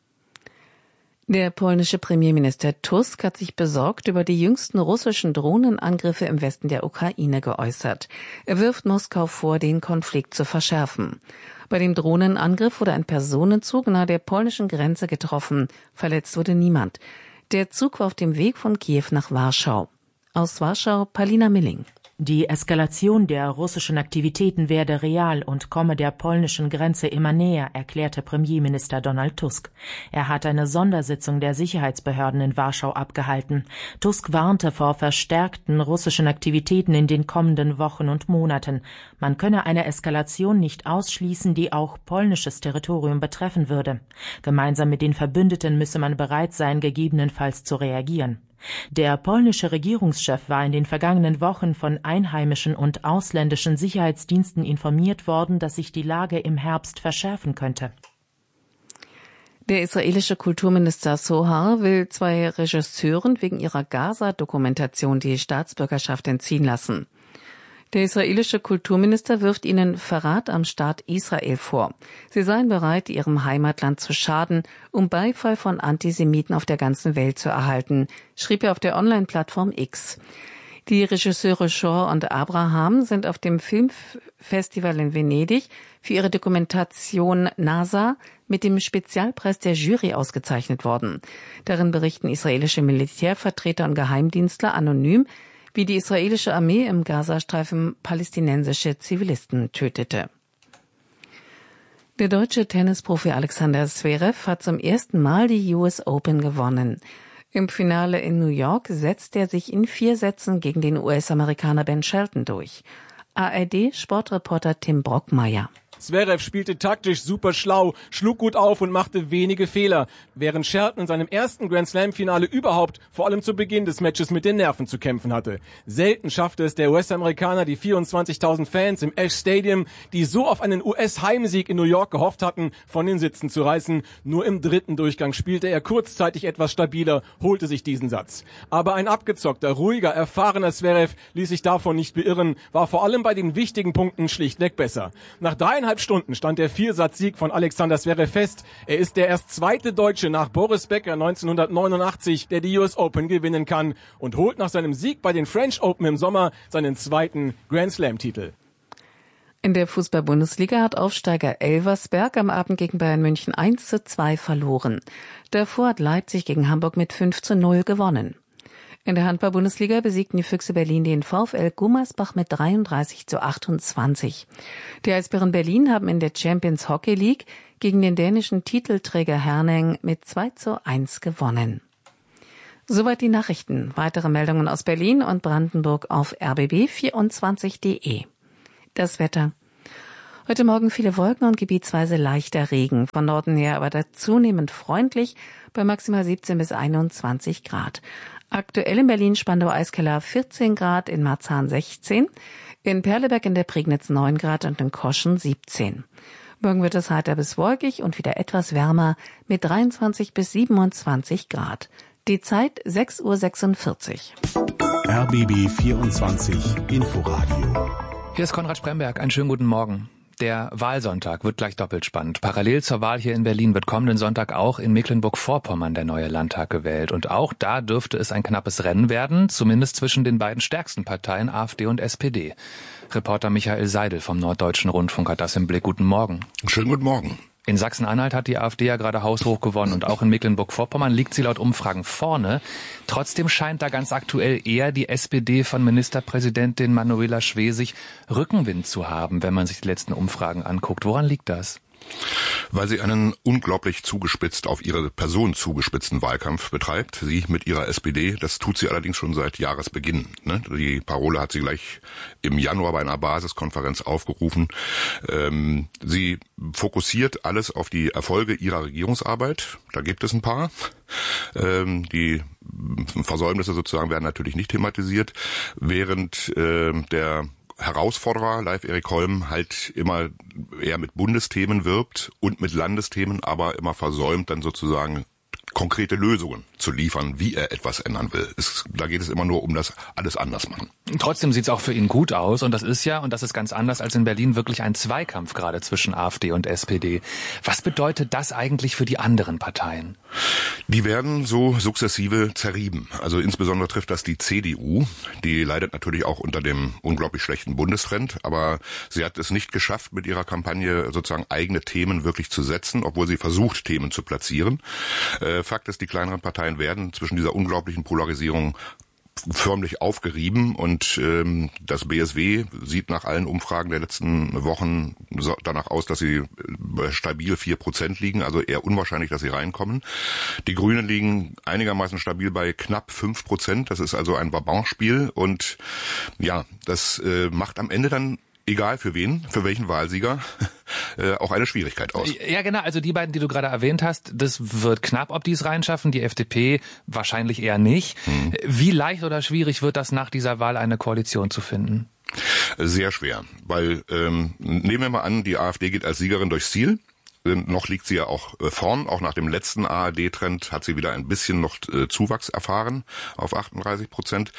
Speaker 8: Der polnische Premierminister Tusk hat sich besorgt über die jüngsten russischen Drohnenangriffe im Westen der Ukraine geäußert. Er wirft Moskau vor, den Konflikt zu verschärfen. Bei dem Drohnenangriff wurde ein Personenzug nahe der polnischen Grenze getroffen. Verletzt wurde niemand. Der Zug war auf dem Weg von Kiew nach Warschau. Aus Warschau, Palina Milling.
Speaker 22: Die Eskalation der russischen Aktivitäten werde real und komme der polnischen Grenze immer näher, erklärte Premierminister Donald Tusk. Er hat eine Sondersitzung der Sicherheitsbehörden in Warschau abgehalten. Tusk warnte vor verstärkten russischen Aktivitäten in den kommenden Wochen und Monaten. Man könne eine Eskalation nicht ausschließen, die auch polnisches Territorium betreffen würde. Gemeinsam mit den Verbündeten müsse man bereit sein, gegebenenfalls zu reagieren. Der polnische Regierungschef war in den vergangenen Wochen von einheimischen und ausländischen Sicherheitsdiensten informiert worden, dass sich die Lage im Herbst verschärfen könnte.
Speaker 8: Der israelische Kulturminister Sohar will 2 Regisseuren wegen ihrer Gaza-Dokumentation die Staatsbürgerschaft entziehen lassen. Der israelische Kulturminister wirft ihnen Verrat am Staat Israel vor. Sie seien bereit, ihrem Heimatland zu schaden, um Beifall von Antisemiten auf der ganzen Welt zu erhalten, schrieb er auf der Online-Plattform X. Die Regisseure Shor und Abraham sind auf dem Filmfestival in Venedig für ihre Dokumentation NASA mit dem Spezialpreis der Jury ausgezeichnet worden. Darin berichten israelische Militärvertreter und Geheimdienstler anonym, wie die israelische Armee im Gazastreifen palästinensische Zivilisten tötete. Der deutsche Tennisprofi Alexander Zverev hat zum ersten Mal die US Open gewonnen. Im Finale in New York setzt er sich in 4 Sätzen gegen den US-Amerikaner Ben Shelton durch. ARD-Sportreporter Tim Brockmeier.
Speaker 6: Zverev spielte taktisch super schlau, schlug gut auf und machte wenige Fehler, während Shelton in seinem ersten Grand-Slam-Finale überhaupt vor allem zu Beginn des Matches mit den Nerven zu kämpfen hatte. Selten schaffte es der US-Amerikaner, die 24.000 Fans im Ash Stadium, die so auf einen US-Heimsieg in New York gehofft hatten, von den Sitzen zu reißen. Nur im 3. Durchgang spielte er kurzzeitig etwas stabiler, holte sich diesen Satz. Aber ein abgezockter, ruhiger, erfahrener Zverev ließ sich davon nicht beirren, war vor allem bei den wichtigen Punkten schlichtweg besser. Nach 3,5 3,5 Stunden stand der Viersatzsieg von Alexander Zverev fest. Er ist der erst zweite Deutsche nach Boris Becker 1989, der die US Open gewinnen kann und holt nach seinem Sieg bei den French Open im Sommer seinen zweiten Grand Slam-Titel.
Speaker 8: In der Fußball-Bundesliga hat Aufsteiger Elversberg am Abend gegen Bayern München 1:2 verloren. Davor hat Leipzig gegen Hamburg mit 5:0 gewonnen. In der Handball-Bundesliga besiegten die Füchse Berlin den VfL Gummersbach mit 33:28. Die Eisbären Berlin haben in der Champions Hockey League gegen den dänischen Titelträger Herning mit 2:1 gewonnen. Soweit die Nachrichten. Weitere Meldungen aus Berlin und Brandenburg auf rbb24.de. Das Wetter. Heute Morgen viele Wolken und gebietsweise leichter Regen. Von Norden her aber zunehmend freundlich bei maximal 17 bis 21 Grad. Aktuell in Berlin-Spandau-Eiskeller 14 Grad, in Marzahn 16, in Perleberg in der Prignitz 9 Grad und in Koschen 17. Morgen wird es heiter bis wolkig und wieder etwas wärmer mit 23 bis 27 Grad. Die Zeit 6:46 Uhr.
Speaker 21: RBB 24 Inforadio.
Speaker 2: Hier ist Konrad Spremberg. Einen schönen guten Morgen. Der Wahlsonntag wird gleich doppelt spannend. Parallel zur Wahl hier in Berlin wird kommenden Sonntag auch in Mecklenburg-Vorpommern der neue Landtag gewählt. Und auch da dürfte es ein knappes Rennen werden, zumindest zwischen den beiden stärksten Parteien AfD und SPD. Reporter Michael Seidel vom Norddeutschen Rundfunk hat das im Blick. Guten Morgen.
Speaker 3: Schönen guten Morgen.
Speaker 2: In Sachsen-Anhalt hat die AfD ja gerade haushoch gewonnen und auch in Mecklenburg-Vorpommern liegt sie laut Umfragen vorne. Trotzdem scheint da ganz aktuell eher die SPD von Ministerpräsidentin Manuela Schwesig Rückenwind zu haben, wenn man sich die letzten Umfragen anguckt. Woran liegt das?
Speaker 3: Weil sie einen unglaublich auf ihre Person zugespitzten Wahlkampf betreibt. Sie mit ihrer SPD, das tut sie allerdings schon seit Jahresbeginn. Die Parole hat sie gleich im Januar bei einer Basiskonferenz aufgerufen. Sie fokussiert alles auf die Erfolge ihrer Regierungsarbeit. Da gibt es ein paar. Die Versäumnisse sozusagen werden natürlich nicht thematisiert, während der Herausforderer, Leif Erik Holm, halt immer eher mit Bundesthemen wirbt und mit Landesthemen, aber immer versäumt, dann sozusagen konkrete Lösungen zu liefern, wie er etwas ändern will. Da geht es immer nur um das alles anders machen.
Speaker 2: Trotzdem sieht es auch für ihn gut aus und das ist ganz anders als in Berlin, wirklich ein Zweikampf gerade zwischen AfD und SPD. Was bedeutet das eigentlich für die anderen Parteien?
Speaker 3: Die werden so sukzessive zerrieben. Also insbesondere trifft das die CDU. Die leidet natürlich auch unter dem unglaublich schlechten Bundestrend, aber sie hat es nicht geschafft, mit ihrer Kampagne sozusagen eigene Themen wirklich zu setzen, obwohl sie versucht, Themen zu platzieren. Fakt ist, die kleineren Parteien werden zwischen dieser unglaublichen Polarisierung förmlich aufgerieben und das BSW sieht nach allen Umfragen der letzten Wochen danach aus, dass sie stabil 4% liegen, also eher unwahrscheinlich, dass sie reinkommen. Die Grünen liegen einigermaßen stabil bei knapp 5%, das ist also ein Vabanspiel und ja, das macht am Ende dann egal für welchen Wahlsieger, auch eine Schwierigkeit aus.
Speaker 2: Ja, genau. Also die beiden, die du gerade erwähnt hast, das wird knapp, ob die es reinschaffen. Die FDP wahrscheinlich eher nicht. Wie leicht oder schwierig wird das nach dieser Wahl, eine Koalition zu finden?
Speaker 3: Sehr schwer, weil nehmen wir mal an, die AfD geht als Siegerin durchs Ziel. Noch liegt sie ja auch vorn, auch nach dem letzten ARD-Trend hat sie wieder ein bisschen noch Zuwachs erfahren auf 38%.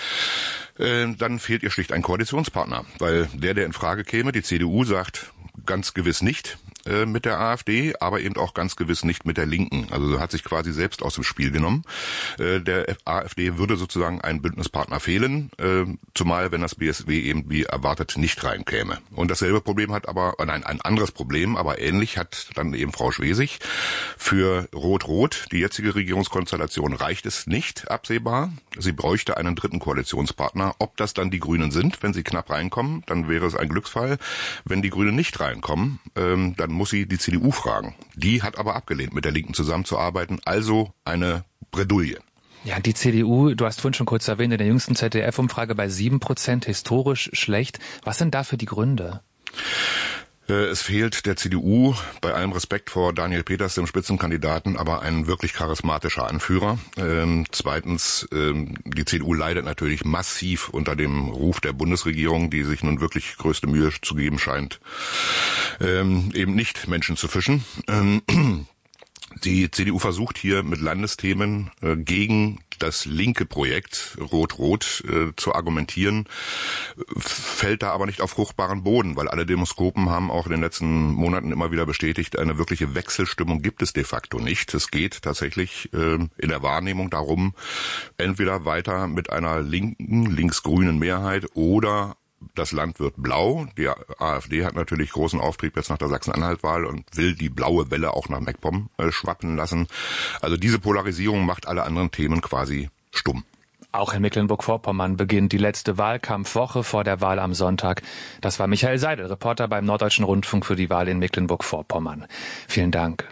Speaker 3: Dann fehlt ihr schlicht ein Koalitionspartner, weil der in Frage käme, die CDU sagt ganz gewiss nicht mit der AfD, aber eben auch ganz gewiss nicht mit der Linken. Also hat sich quasi selbst aus dem Spiel genommen. Der AfD würde sozusagen ein Bündnispartner fehlen, zumal wenn das BSW eben wie erwartet nicht reinkäme. Und dasselbe Problem hat ein anderes Problem, aber ähnlich hat dann eben Frau Schwesig. Für Rot-Rot, die jetzige Regierungskonstellation, reicht es nicht absehbar. Sie bräuchte einen dritten Koalitionspartner. Ob das dann die Grünen sind, wenn sie knapp reinkommen, dann wäre es ein Glücksfall. Wenn die Grünen nicht reinkommen, dann muss sie die CDU fragen. Die hat aber abgelehnt, mit der Linken zusammenzuarbeiten, also eine Bredouille.
Speaker 2: Ja, die CDU, du hast vorhin schon kurz erwähnt, in der jüngsten ZDF-Umfrage bei 7%, historisch schlecht. Was sind dafür die Gründe?
Speaker 3: Es fehlt der CDU, bei allem Respekt vor Daniel Peters, dem Spitzenkandidaten, aber ein wirklich charismatischer Anführer. Zweitens, die CDU leidet natürlich massiv unter dem Ruf der Bundesregierung, die sich nun wirklich größte Mühe zu geben scheint, eben nicht Menschen zu fischen. Die CDU versucht hier mit Landesthemen gegen das linke Projekt Rot-Rot zu argumentieren, fällt da aber nicht auf fruchtbaren Boden, weil alle Demoskopen haben auch in den letzten Monaten immer wieder bestätigt, eine wirkliche Wechselstimmung gibt es de facto nicht. Es geht tatsächlich in der Wahrnehmung darum, entweder weiter mit einer linken, linksgrünen Mehrheit oder das Land wird blau. Die AfD hat natürlich großen Auftrieb jetzt nach der Sachsen-Anhalt-Wahl und will die blaue Welle auch nach MacPom schwappen lassen. Also diese Polarisierung macht alle anderen Themen quasi stumm.
Speaker 2: Auch in Mecklenburg-Vorpommern beginnt die letzte Wahlkampfwoche vor der Wahl am Sonntag. Das war Michael Seidel, Reporter beim Norddeutschen Rundfunk für die Wahl in Mecklenburg-Vorpommern. Vielen Dank.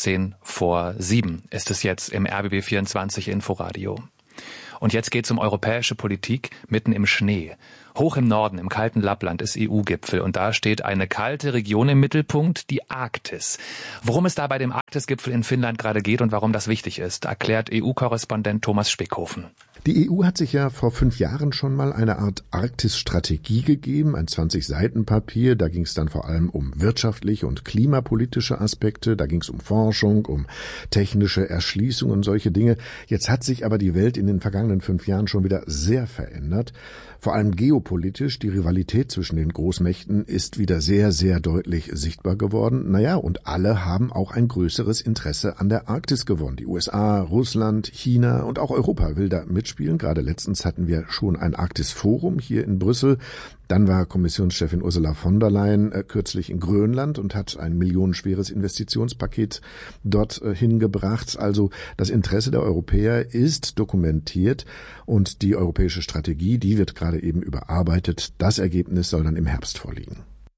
Speaker 2: 6:10 ist es jetzt im RBB 24 Inforadio. Und jetzt geht's um europäische Politik mitten im Schnee. Hoch im Norden, im kalten Lappland, ist EU-Gipfel und da steht eine kalte Region im Mittelpunkt, die Arktis. Worum es da bei dem Arktis-Gipfel in Finnland gerade geht und warum das wichtig ist, erklärt EU-Korrespondent Thomas Spickhofen.
Speaker 9: Die EU hat sich ja vor 5 Jahren schon mal eine Art Arktis-Strategie gegeben, ein 20-Seiten-Papier. Da ging es dann vor allem um wirtschaftliche und klimapolitische Aspekte. Da ging es um Forschung, um technische Erschließung und solche Dinge. Jetzt hat sich aber die Welt in den vergangenen 5 Jahren schon wieder sehr verändert. Vor allem geopolitisch, die Rivalität zwischen den Großmächten ist wieder sehr, sehr deutlich sichtbar geworden. Naja, und alle haben auch ein größeres Interesse an der Arktis gewonnen. Die USA, Russland, China und auch Europa will da mitspielen. Gerade letztens hatten wir schon ein Arktis-Forum hier in Brüssel. Dann war Kommissionschefin Ursula von der Leyen kürzlich in Grönland und hat ein millionenschweres Investitionspaket dort hingebracht. Also das Interesse der Europäer ist dokumentiert und die europäische Strategie, die wird gerade eben überarbeitet. Das Ergebnis soll dann im Herbst vorliegen.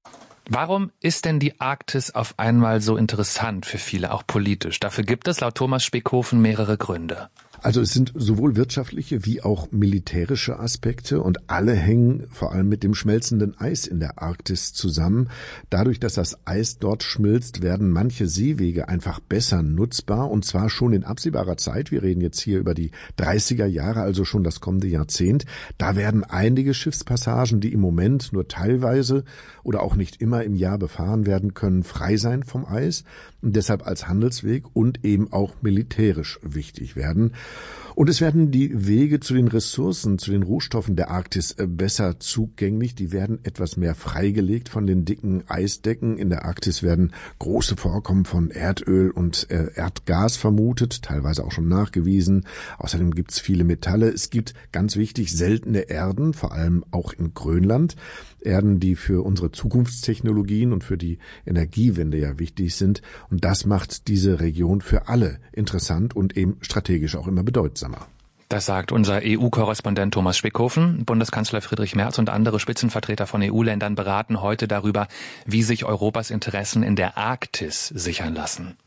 Speaker 2: Warum ist denn die Arktis auf einmal so interessant für viele, auch politisch? Dafür gibt es laut Thomas Spickhofen mehrere Gründe.
Speaker 9: Also es sind sowohl wirtschaftliche wie auch militärische Aspekte und alle hängen vor allem mit dem schmelzenden Eis in der Arktis zusammen. Dadurch, dass das Eis dort schmilzt, werden manche Seewege einfach besser nutzbar und zwar schon in absehbarer Zeit. Wir reden jetzt hier über die 30er Jahre, also schon das kommende Jahrzehnt. Da werden einige Schiffspassagen, die im Moment nur teilweise oder auch nicht immer im Jahr befahren werden können, frei sein vom Eis und deshalb als Handelsweg und eben auch militärisch wichtig werden. Und es werden die Wege zu den Ressourcen, zu den Rohstoffen der Arktis besser zugänglich. Die werden etwas mehr freigelegt von den dicken Eisdecken. In der Arktis werden große Vorkommen von Erdöl und Erdgas vermutet, teilweise auch schon nachgewiesen. Außerdem gibt es viele Metalle. Es gibt ganz wichtig seltene Erden, vor allem auch in Grönland. Erden, die für unsere Zukunftstechnologien und für die Energiewende ja wichtig sind. Und das macht diese Region für alle interessant und eben strategisch auch immer bedeutsamer.
Speaker 2: Das sagt unser EU-Korrespondent Thomas Spickhofen. Bundeskanzler Friedrich Merz und andere Spitzenvertreter von EU-Ländern beraten heute darüber, wie sich Europas Interessen in der Arktis sichern lassen.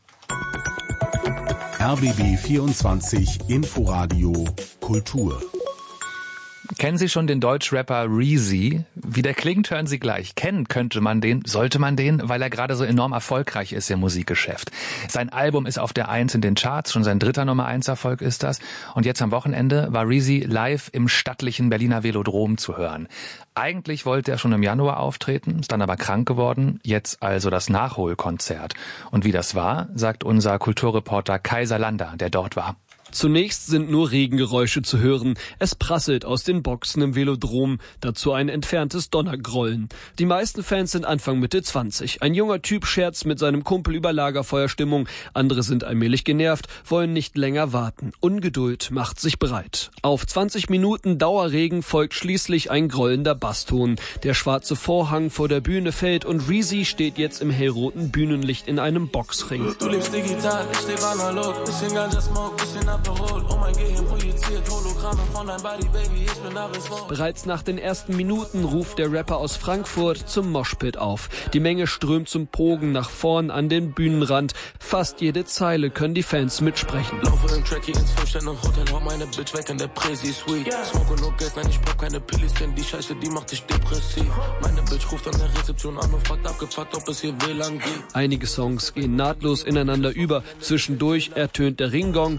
Speaker 21: RBB 24 Inforadio Kultur.
Speaker 2: Kennen Sie schon den Deutschrapper Reezy? Wie der klingt, hören Sie gleich. Kennen könnte man den, sollte man den, weil er gerade so enorm erfolgreich ist im Musikgeschäft. Sein Album ist auf der 1 in den Charts, schon sein 3. Nummer-1-Erfolg ist das. Und jetzt am Wochenende war Reezy live im stattlichen Berliner Velodrom zu hören. Eigentlich wollte er schon im Januar auftreten, ist dann aber krank geworden. Jetzt also das Nachholkonzert. Und wie das war, sagt unser Kulturreporter Kaiser Lander, der dort war.
Speaker 4: Zunächst sind nur Regengeräusche zu hören. Es prasselt aus den Boxen im Velodrom, dazu ein entferntes Donnergrollen. Die meisten Fans sind Anfang Mitte 20. Ein junger Typ scherzt mit seinem Kumpel über Lagerfeuerstimmung. Andere sind allmählich genervt, wollen nicht länger warten. Ungeduld macht sich breit. Auf 20 Minuten Dauerregen folgt schließlich ein grollender Basston. Der schwarze Vorhang vor der Bühne fällt und Reezy steht jetzt im hellroten Bühnenlicht in einem Boxring.
Speaker 7: Du lebst digital, ich lebe analog, bisschen Ganja Smoke, bisschen oh mein Gehirn projiziert Hologramme von deinem Body, Baby, ich bin Arismo.
Speaker 4: Bereits nach den ersten Minuten ruft der Rapper aus Frankfurt zum Moshpit auf. Die Menge strömt zum Pogen nach vorn an den Bühnenrand. Fast jede Zeile können die Fans mitsprechen.
Speaker 7: Laufe im Trackie ins 5-Sterne-Hotel, hau meine Bitch weg in der Präsi-Suite. Smoke nur Gas, nein, ich brauch keine Pillis, denn die Scheiße, die macht dich depressiv. Meine Bitch ruft an der Rezeption an und fragt abgefuckt, ob es hier WLAN gibt.
Speaker 4: Einige Songs gehen nahtlos ineinander über. Zwischendurch ertönt der Ringgong und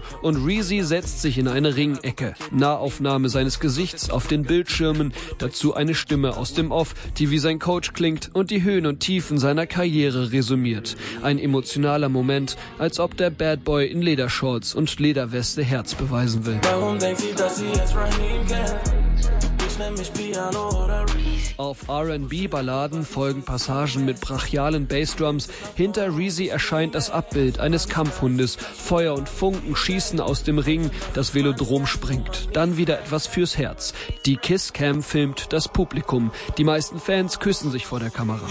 Speaker 4: Reezy setzt sich in eine Ringecke. Nahaufnahme seines Gesichts auf den Bildschirmen, dazu eine Stimme aus dem Off, die wie sein Coach klingt und die Höhen und Tiefen seiner Karriere resümiert. Ein emotionaler Moment, als ob der Bad Boy in Ledershorts und Lederweste Herz beweisen will.
Speaker 7: Warum denkt sie, dass sie jetzt Raheem kennt? Ich nenn mich Piano oder
Speaker 4: Auf R&B-Balladen folgen Passagen mit brachialen Bassdrums. Hinter Reezy erscheint das Abbild eines Kampfhundes. Feuer und Funken schießen aus dem Ring, das Velodrom springt. Dann wieder etwas fürs Herz. Die Kisscam filmt das Publikum. Die meisten Fans küssen sich vor der Kamera.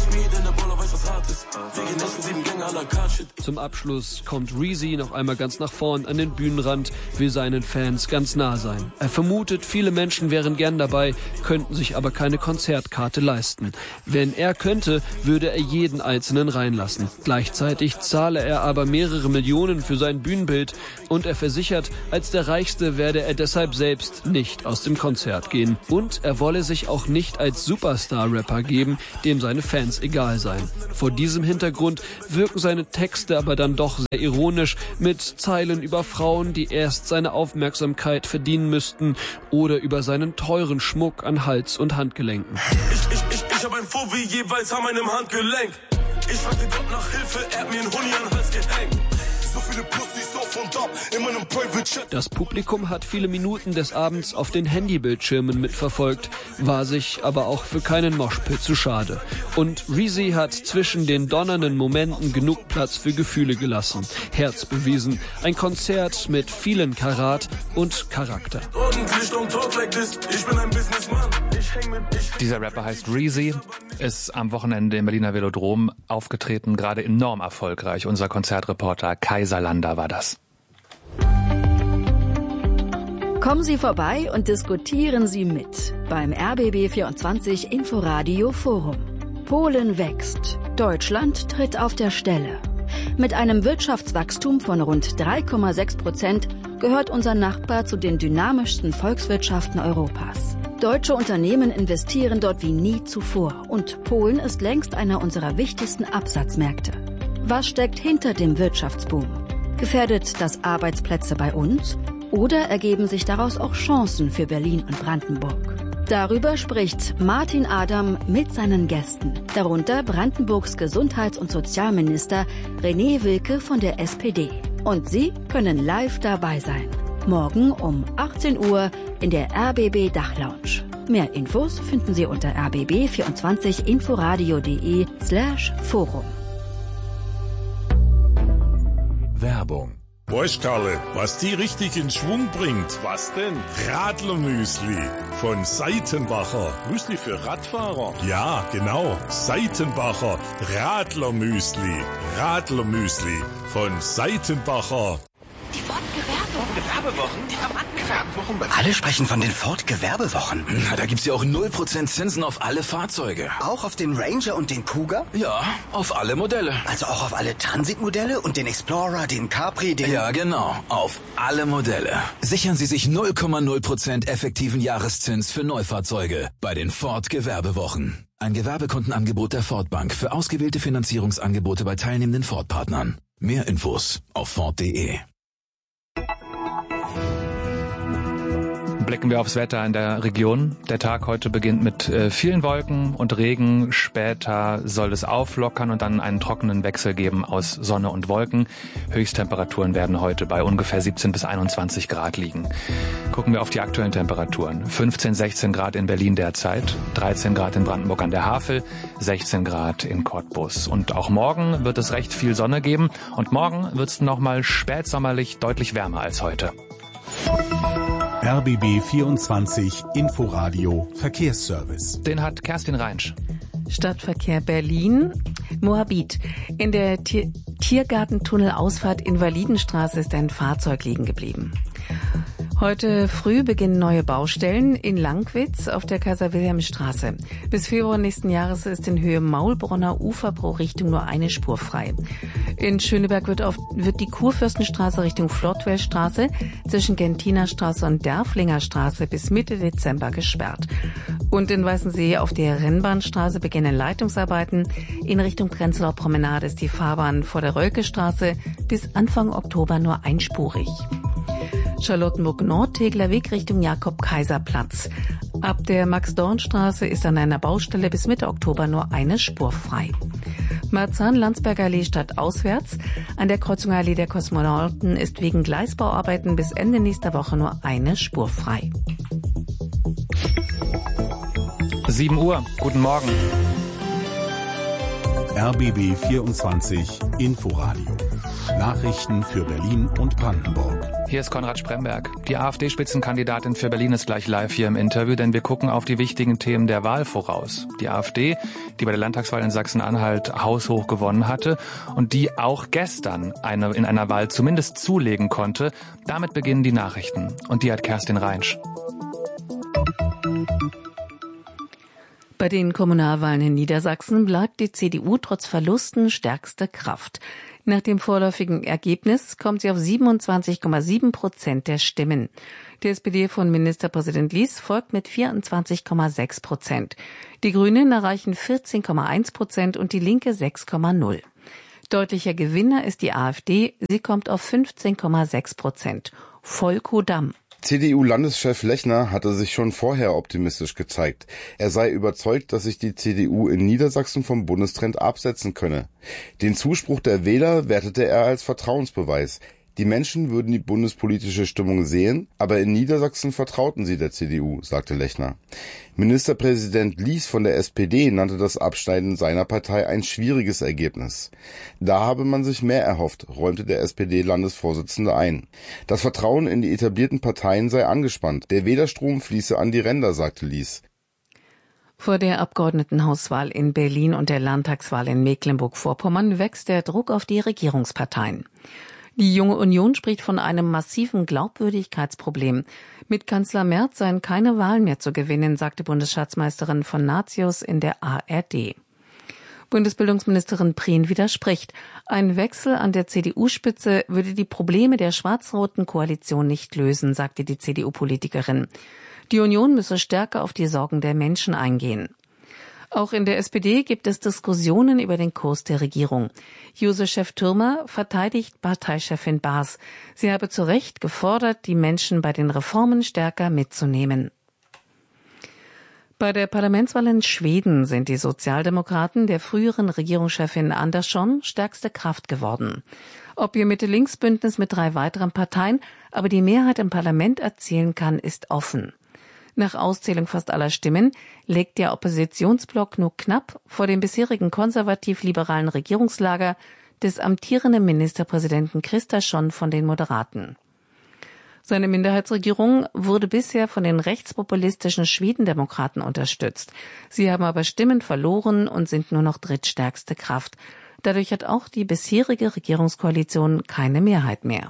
Speaker 4: Zum Abschluss kommt Reezy noch einmal ganz nach vorn an den Bühnenrand, will seinen Fans ganz nah sein. Er vermutet, viele Menschen wären gern dabei, könnten sich aber keine Konzertkarte leisten. Wenn er könnte, würde er jeden Einzelnen reinlassen. Gleichzeitig zahle er aber mehrere Millionen für sein Bühnenbild und er versichert, als der Reichste werde er deshalb selbst nicht aus dem Konzert gehen. Und er wolle sich auch nicht als Superstar-Rapper geben, dem seine Fans egal seien. Vor diesem Hintergrund wirken seine Texte aber dann doch sehr ironisch, mit Zeilen über Frauen, die erst seine Aufmerksamkeit verdienen müssten, oder über seinen teuren Schmuck an Hals und Handgelenken.
Speaker 7: Ich hab ein Fovi jeweils an meinem Handgelenk. Ich fragte Gott nach Hilfe, er hat mir einen Huni an den Hals gehängt. So viele Pussys auf und ab in meinem Private Chat.
Speaker 4: Das Publikum hat viele Minuten des Abends auf den Handybildschirmen mitverfolgt, war sich aber auch für keinen Moshpit zu schade. Und Reezy hat zwischen den donnernden Momenten genug Platz für Gefühle gelassen, Herz bewiesen, ein Konzert mit vielen Karat und Charakter.
Speaker 7: Ich bin ein Businessman.
Speaker 2: Dieser Rapper heißt Reezy, ist am Wochenende im Berliner Velodrom aufgetreten, gerade enorm erfolgreich. Unser Konzertreporter Kai Salander war das.
Speaker 10: Kommen Sie vorbei und diskutieren Sie mit beim RBB24 Inforadio Forum. Polen wächst. Deutschland tritt auf der Stelle. Mit einem Wirtschaftswachstum von rund 3,6% gehört unser Nachbar zu den dynamischsten Volkswirtschaften Europas. Deutsche Unternehmen investieren dort wie nie zuvor und Polen ist längst einer unserer wichtigsten Absatzmärkte. Was steckt hinter dem Wirtschaftsboom? Gefährdet das Arbeitsplätze bei uns? Oder ergeben sich daraus auch Chancen für Berlin und Brandenburg? Darüber spricht Martin Adam mit seinen Gästen, darunter Brandenburgs Gesundheits- und Sozialminister René Wilke von der SPD. Und Sie können live dabei sein. Morgen um 18 Uhr in der RBB Dachlounge. Mehr Infos finden Sie unter rbb24inforadio.de/Forum.
Speaker 21: Werbung.
Speaker 11: Weißt Karle, was die richtig in Schwung bringt? Was denn? Radlermüsli von Seitenbacher. Müsli für Radfahrer? Ja, genau. Seitenbacher Radlermüsli. Radlermüsli von Seitenbacher.
Speaker 23: Die Ford-Gewerbewochen? Die Gewerbewochen? Alle sprechen von den Ford-Gewerbewochen.
Speaker 24: Na, da gibt's ja auch 0% Zinsen auf alle Fahrzeuge.
Speaker 23: Auch auf den Ranger und den Kuga?
Speaker 24: Ja, auf alle Modelle.
Speaker 23: Also auch auf alle Transit-Modelle und den Explorer, den Capri, den...
Speaker 24: Ja, genau. Auf alle Modelle. Sichern Sie sich 0,0% effektiven Jahreszins für Neufahrzeuge bei den Ford-Gewerbewochen. Ein Gewerbekundenangebot der Ford Bank für ausgewählte Finanzierungsangebote bei teilnehmenden Ford-Partnern. Mehr Infos auf Ford.de.
Speaker 2: Blicken wir aufs Wetter in der Region. Der Tag heute beginnt mit vielen Wolken und Regen. Später soll es auflockern und dann einen trockenen Wechsel geben aus Sonne und Wolken. Höchsttemperaturen werden heute bei ungefähr 17 bis 21 Grad liegen. Gucken wir auf die aktuellen Temperaturen. 15, 16 Grad in Berlin derzeit, 13 Grad in Brandenburg an der Havel, 16 Grad in Cottbus. Und auch morgen wird es recht viel Sonne geben. Und morgen wird es nochmal spätsommerlich deutlich wärmer als heute.
Speaker 21: RBB 24 Inforadio Verkehrsservice.
Speaker 2: Den hat Kerstin Reinsch.
Speaker 8: Stadtverkehr Berlin, Moabit. In der Tiergartentunnelausfahrt Invalidenstraße ist ein Fahrzeug liegen geblieben. Heute früh beginnen neue Baustellen in Langwitz auf der Kaiser-Wilhelm-Straße. Bis Februar nächsten Jahres ist in Höhe Maulbronner Ufer pro Richtung nur eine Spur frei. In Schöneberg wird die Kurfürstenstraße Richtung Flottwellstraße zwischen Gentinerstraße und Derflinger Straße bis Mitte Dezember gesperrt. Und in Weißensee auf der Rennbahnstraße beginnen Leitungsarbeiten. In Richtung Prenzlauer Promenade ist die Fahrbahn vor der Rölkestraße bis Anfang Oktober nur einspurig. Charlottenburg-Nord, Tegler Weg Richtung Jakob-Kaiser-Platz. Ab der Max-Dorn-Straße ist an einer Baustelle bis Mitte Oktober nur eine Spur frei. Marzahn-Landsberger Allee stadtauswärts. An der Kreuzung Allee der Kosmonauten ist wegen Gleisbauarbeiten bis Ende nächster Woche nur eine Spur frei.
Speaker 2: 7 Uhr, guten Morgen.
Speaker 21: RBB 24 Inforadio. Nachrichten für Berlin und Brandenburg.
Speaker 2: Hier ist Konrad Spremberg. Die AfD-Spitzenkandidatin für Berlin ist gleich live hier im Interview, denn wir gucken auf die wichtigen Themen der Wahl voraus. Die AfD, die bei der Landtagswahl in Sachsen-Anhalt haushoch gewonnen hatte und die auch gestern in einer Wahl zumindest zulegen konnte. Damit beginnen die Nachrichten. Und die hat Kerstin Reinsch.
Speaker 8: Bei den Kommunalwahlen in Niedersachsen bleibt die CDU trotz Verlusten stärkste Kraft. Nach dem vorläufigen Ergebnis kommt sie auf 27,7% der Stimmen. Die SPD von Ministerpräsident Lies folgt mit 24,6%. Die Grünen erreichen 14,1% und die Linke 6,0%. Deutlicher Gewinner ist die AfD. Sie kommt auf 15,6%. Volko Damm.
Speaker 12: CDU-Landeschef Lechner hatte sich schon vorher optimistisch gezeigt. Er sei überzeugt, dass sich die CDU in Niedersachsen vom Bundestrend absetzen könne. Den Zuspruch der Wähler wertete er als Vertrauensbeweis. Die Menschen würden die bundespolitische Stimmung sehen, aber in Niedersachsen vertrauten sie der CDU, sagte Lechner. Ministerpräsident Lies von der SPD nannte das Abschneiden seiner Partei ein schwieriges Ergebnis. Da habe man sich mehr erhofft, räumte der SPD-Landesvorsitzende ein. Das Vertrauen in die etablierten Parteien sei angespannt. Der Wählerstrom fließe an die Ränder, sagte Lies.
Speaker 8: Vor der Abgeordnetenhauswahl in Berlin und der Landtagswahl in Mecklenburg-Vorpommern wächst der Druck auf die Regierungsparteien. Die Junge Union spricht von einem massiven Glaubwürdigkeitsproblem. Mit Kanzler Merz seien keine Wahlen mehr zu gewinnen, sagte Bundesschatzmeisterin von Natius in der ARD. Bundesbildungsministerin Prien widerspricht. Ein Wechsel an der CDU-Spitze würde die Probleme der schwarz-roten Koalition nicht lösen, sagte die CDU-Politikerin. Die Union müsse stärker auf die Sorgen der Menschen eingehen. Auch in der SPD gibt es Diskussionen über den Kurs der Regierung. Juso-Chef Thürmer verteidigt Parteichefin Baas. Sie habe zu Recht gefordert, die Menschen bei den Reformen stärker mitzunehmen. Bei der Parlamentswahl in Schweden sind die Sozialdemokraten der früheren Regierungschefin Andersson stärkste Kraft geworden. Ob ihr Mitte-Links-Bündnis mit 3 weiteren Parteien aber die Mehrheit im Parlament erzielen kann, ist offen. Nach Auszählung fast aller Stimmen legt der Oppositionsblock nur knapp vor dem bisherigen konservativ-liberalen Regierungslager des amtierenden Ministerpräsidenten Kristersson von den Moderaten. Seine Minderheitsregierung wurde bisher von den rechtspopulistischen Schwedendemokraten unterstützt. Sie haben aber Stimmen verloren und sind nur noch drittstärkste Kraft. Dadurch hat auch die bisherige Regierungskoalition keine Mehrheit mehr.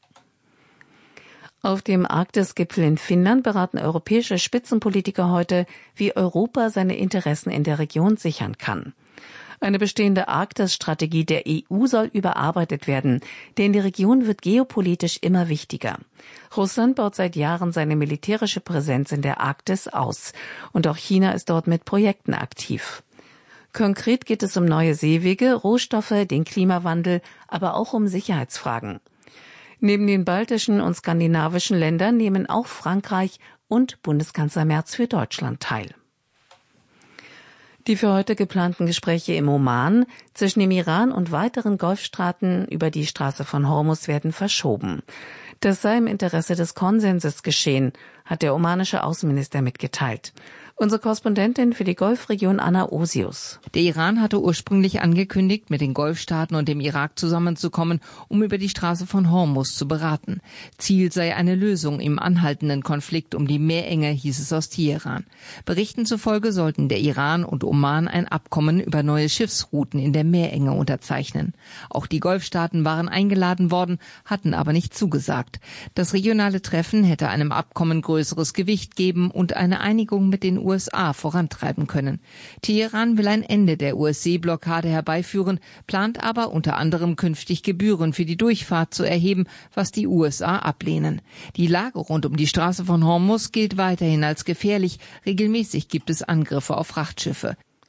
Speaker 8: Auf dem Arktis-Gipfel in Finnland beraten europäische Spitzenpolitiker heute, wie Europa seine Interessen in der Region sichern kann. Eine bestehende Arktis-Strategie der EU soll überarbeitet werden, denn die Region wird geopolitisch immer wichtiger. Russland baut seit Jahren seine militärische Präsenz in der Arktis aus. Und auch China ist dort mit Projekten aktiv. Konkret geht es um neue Seewege, Rohstoffe, den Klimawandel, aber auch um Sicherheitsfragen. Neben den baltischen und skandinavischen Ländern nehmen auch Frankreich und Bundeskanzler Merz für Deutschland teil. Die für heute geplanten Gespräche im Oman zwischen dem Iran und weiteren Golfstaaten über die Straße von Hormuz werden verschoben. Das sei im Interesse des Konsenses geschehen, hat der omanische Außenminister mitgeteilt. Unsere Korrespondentin für die Golfregion Anna Osius.
Speaker 13: Der Iran hatte ursprünglich angekündigt, mit den Golfstaaten und dem Irak zusammenzukommen, um über die Straße von Hormuz zu beraten. Ziel sei eine Lösung im anhaltenden Konflikt um die Meerenge, hieß es aus Teheran. Berichten zufolge sollten der Iran und Oman ein Abkommen über neue Schiffsrouten in der Meerenge unterzeichnen. Auch die Golfstaaten waren eingeladen worden, hatten aber nicht zugesagt. Das regionale Treffen hätte einem Abkommen größeres Gewicht geben und eine Einigung mit den USA vorantreiben können. Teheran will ein Ende der US-Seeblockade herbeiführen, plant aber unter anderem künftig Gebühren für die Durchfahrt zu erheben, was die USA ablehnen. Die Lage rund um die Straße von Hormuz gilt weiterhin als gefährlich. Regelmäßig gibt es Angriffe auf Frachtschiffe.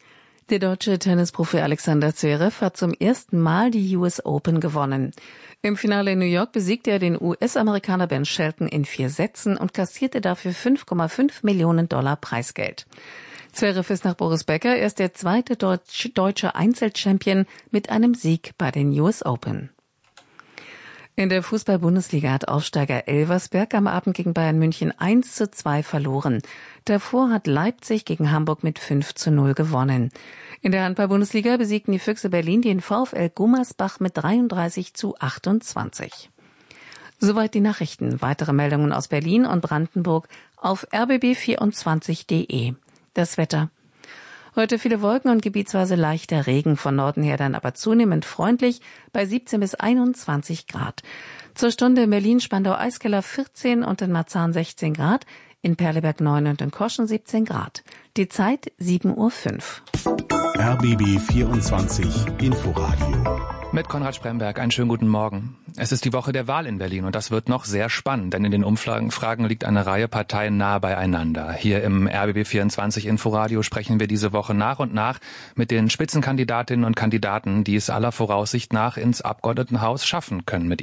Speaker 8: Der deutsche Tennisprofi Alexander Zverev hat zum ersten Mal die US Open gewonnen. Im Finale in New York besiegte er den US-Amerikaner Ben Shelton in 4 Sätzen und kassierte dafür $5,5 Millionen Preisgeld. Zverev ist nach Boris Becker erst der zweite deutsche Einzelchampion mit einem Sieg bei den US Open. In der Fußball-Bundesliga hat Aufsteiger Elversberg am Abend gegen Bayern München 1:2 verloren. Davor hat Leipzig gegen Hamburg mit 5:0 gewonnen. In der Handball-Bundesliga besiegten die Füchse Berlin den VfL Gummersbach mit 33:28. Soweit die Nachrichten. Weitere Meldungen aus Berlin und Brandenburg auf rbb24.de. Das Wetter. Heute viele Wolken und gebietsweise leichter Regen, von Norden her dann aber zunehmend freundlich bei 17 bis 21 Grad. Zur Stunde in Berlin, Spandau, Eiskeller 14 und in Marzahn 16 Grad, in Perleberg 9 und in Koschen 17 Grad. Die Zeit 7:05 Uhr.
Speaker 21: RBB 24 Inforadio.
Speaker 2: Mit Konrad Spremberg, einen schönen guten Morgen. Es ist die Woche der Wahl in Berlin und das wird noch sehr spannend, denn in den Umfragen liegt eine Reihe Parteien nahe beieinander. Hier im RBB 24 Inforadio sprechen wir diese Woche nach und nach mit den Spitzenkandidatinnen und Kandidaten, die es aller Voraussicht nach ins Abgeordnetenhaus schaffen können mit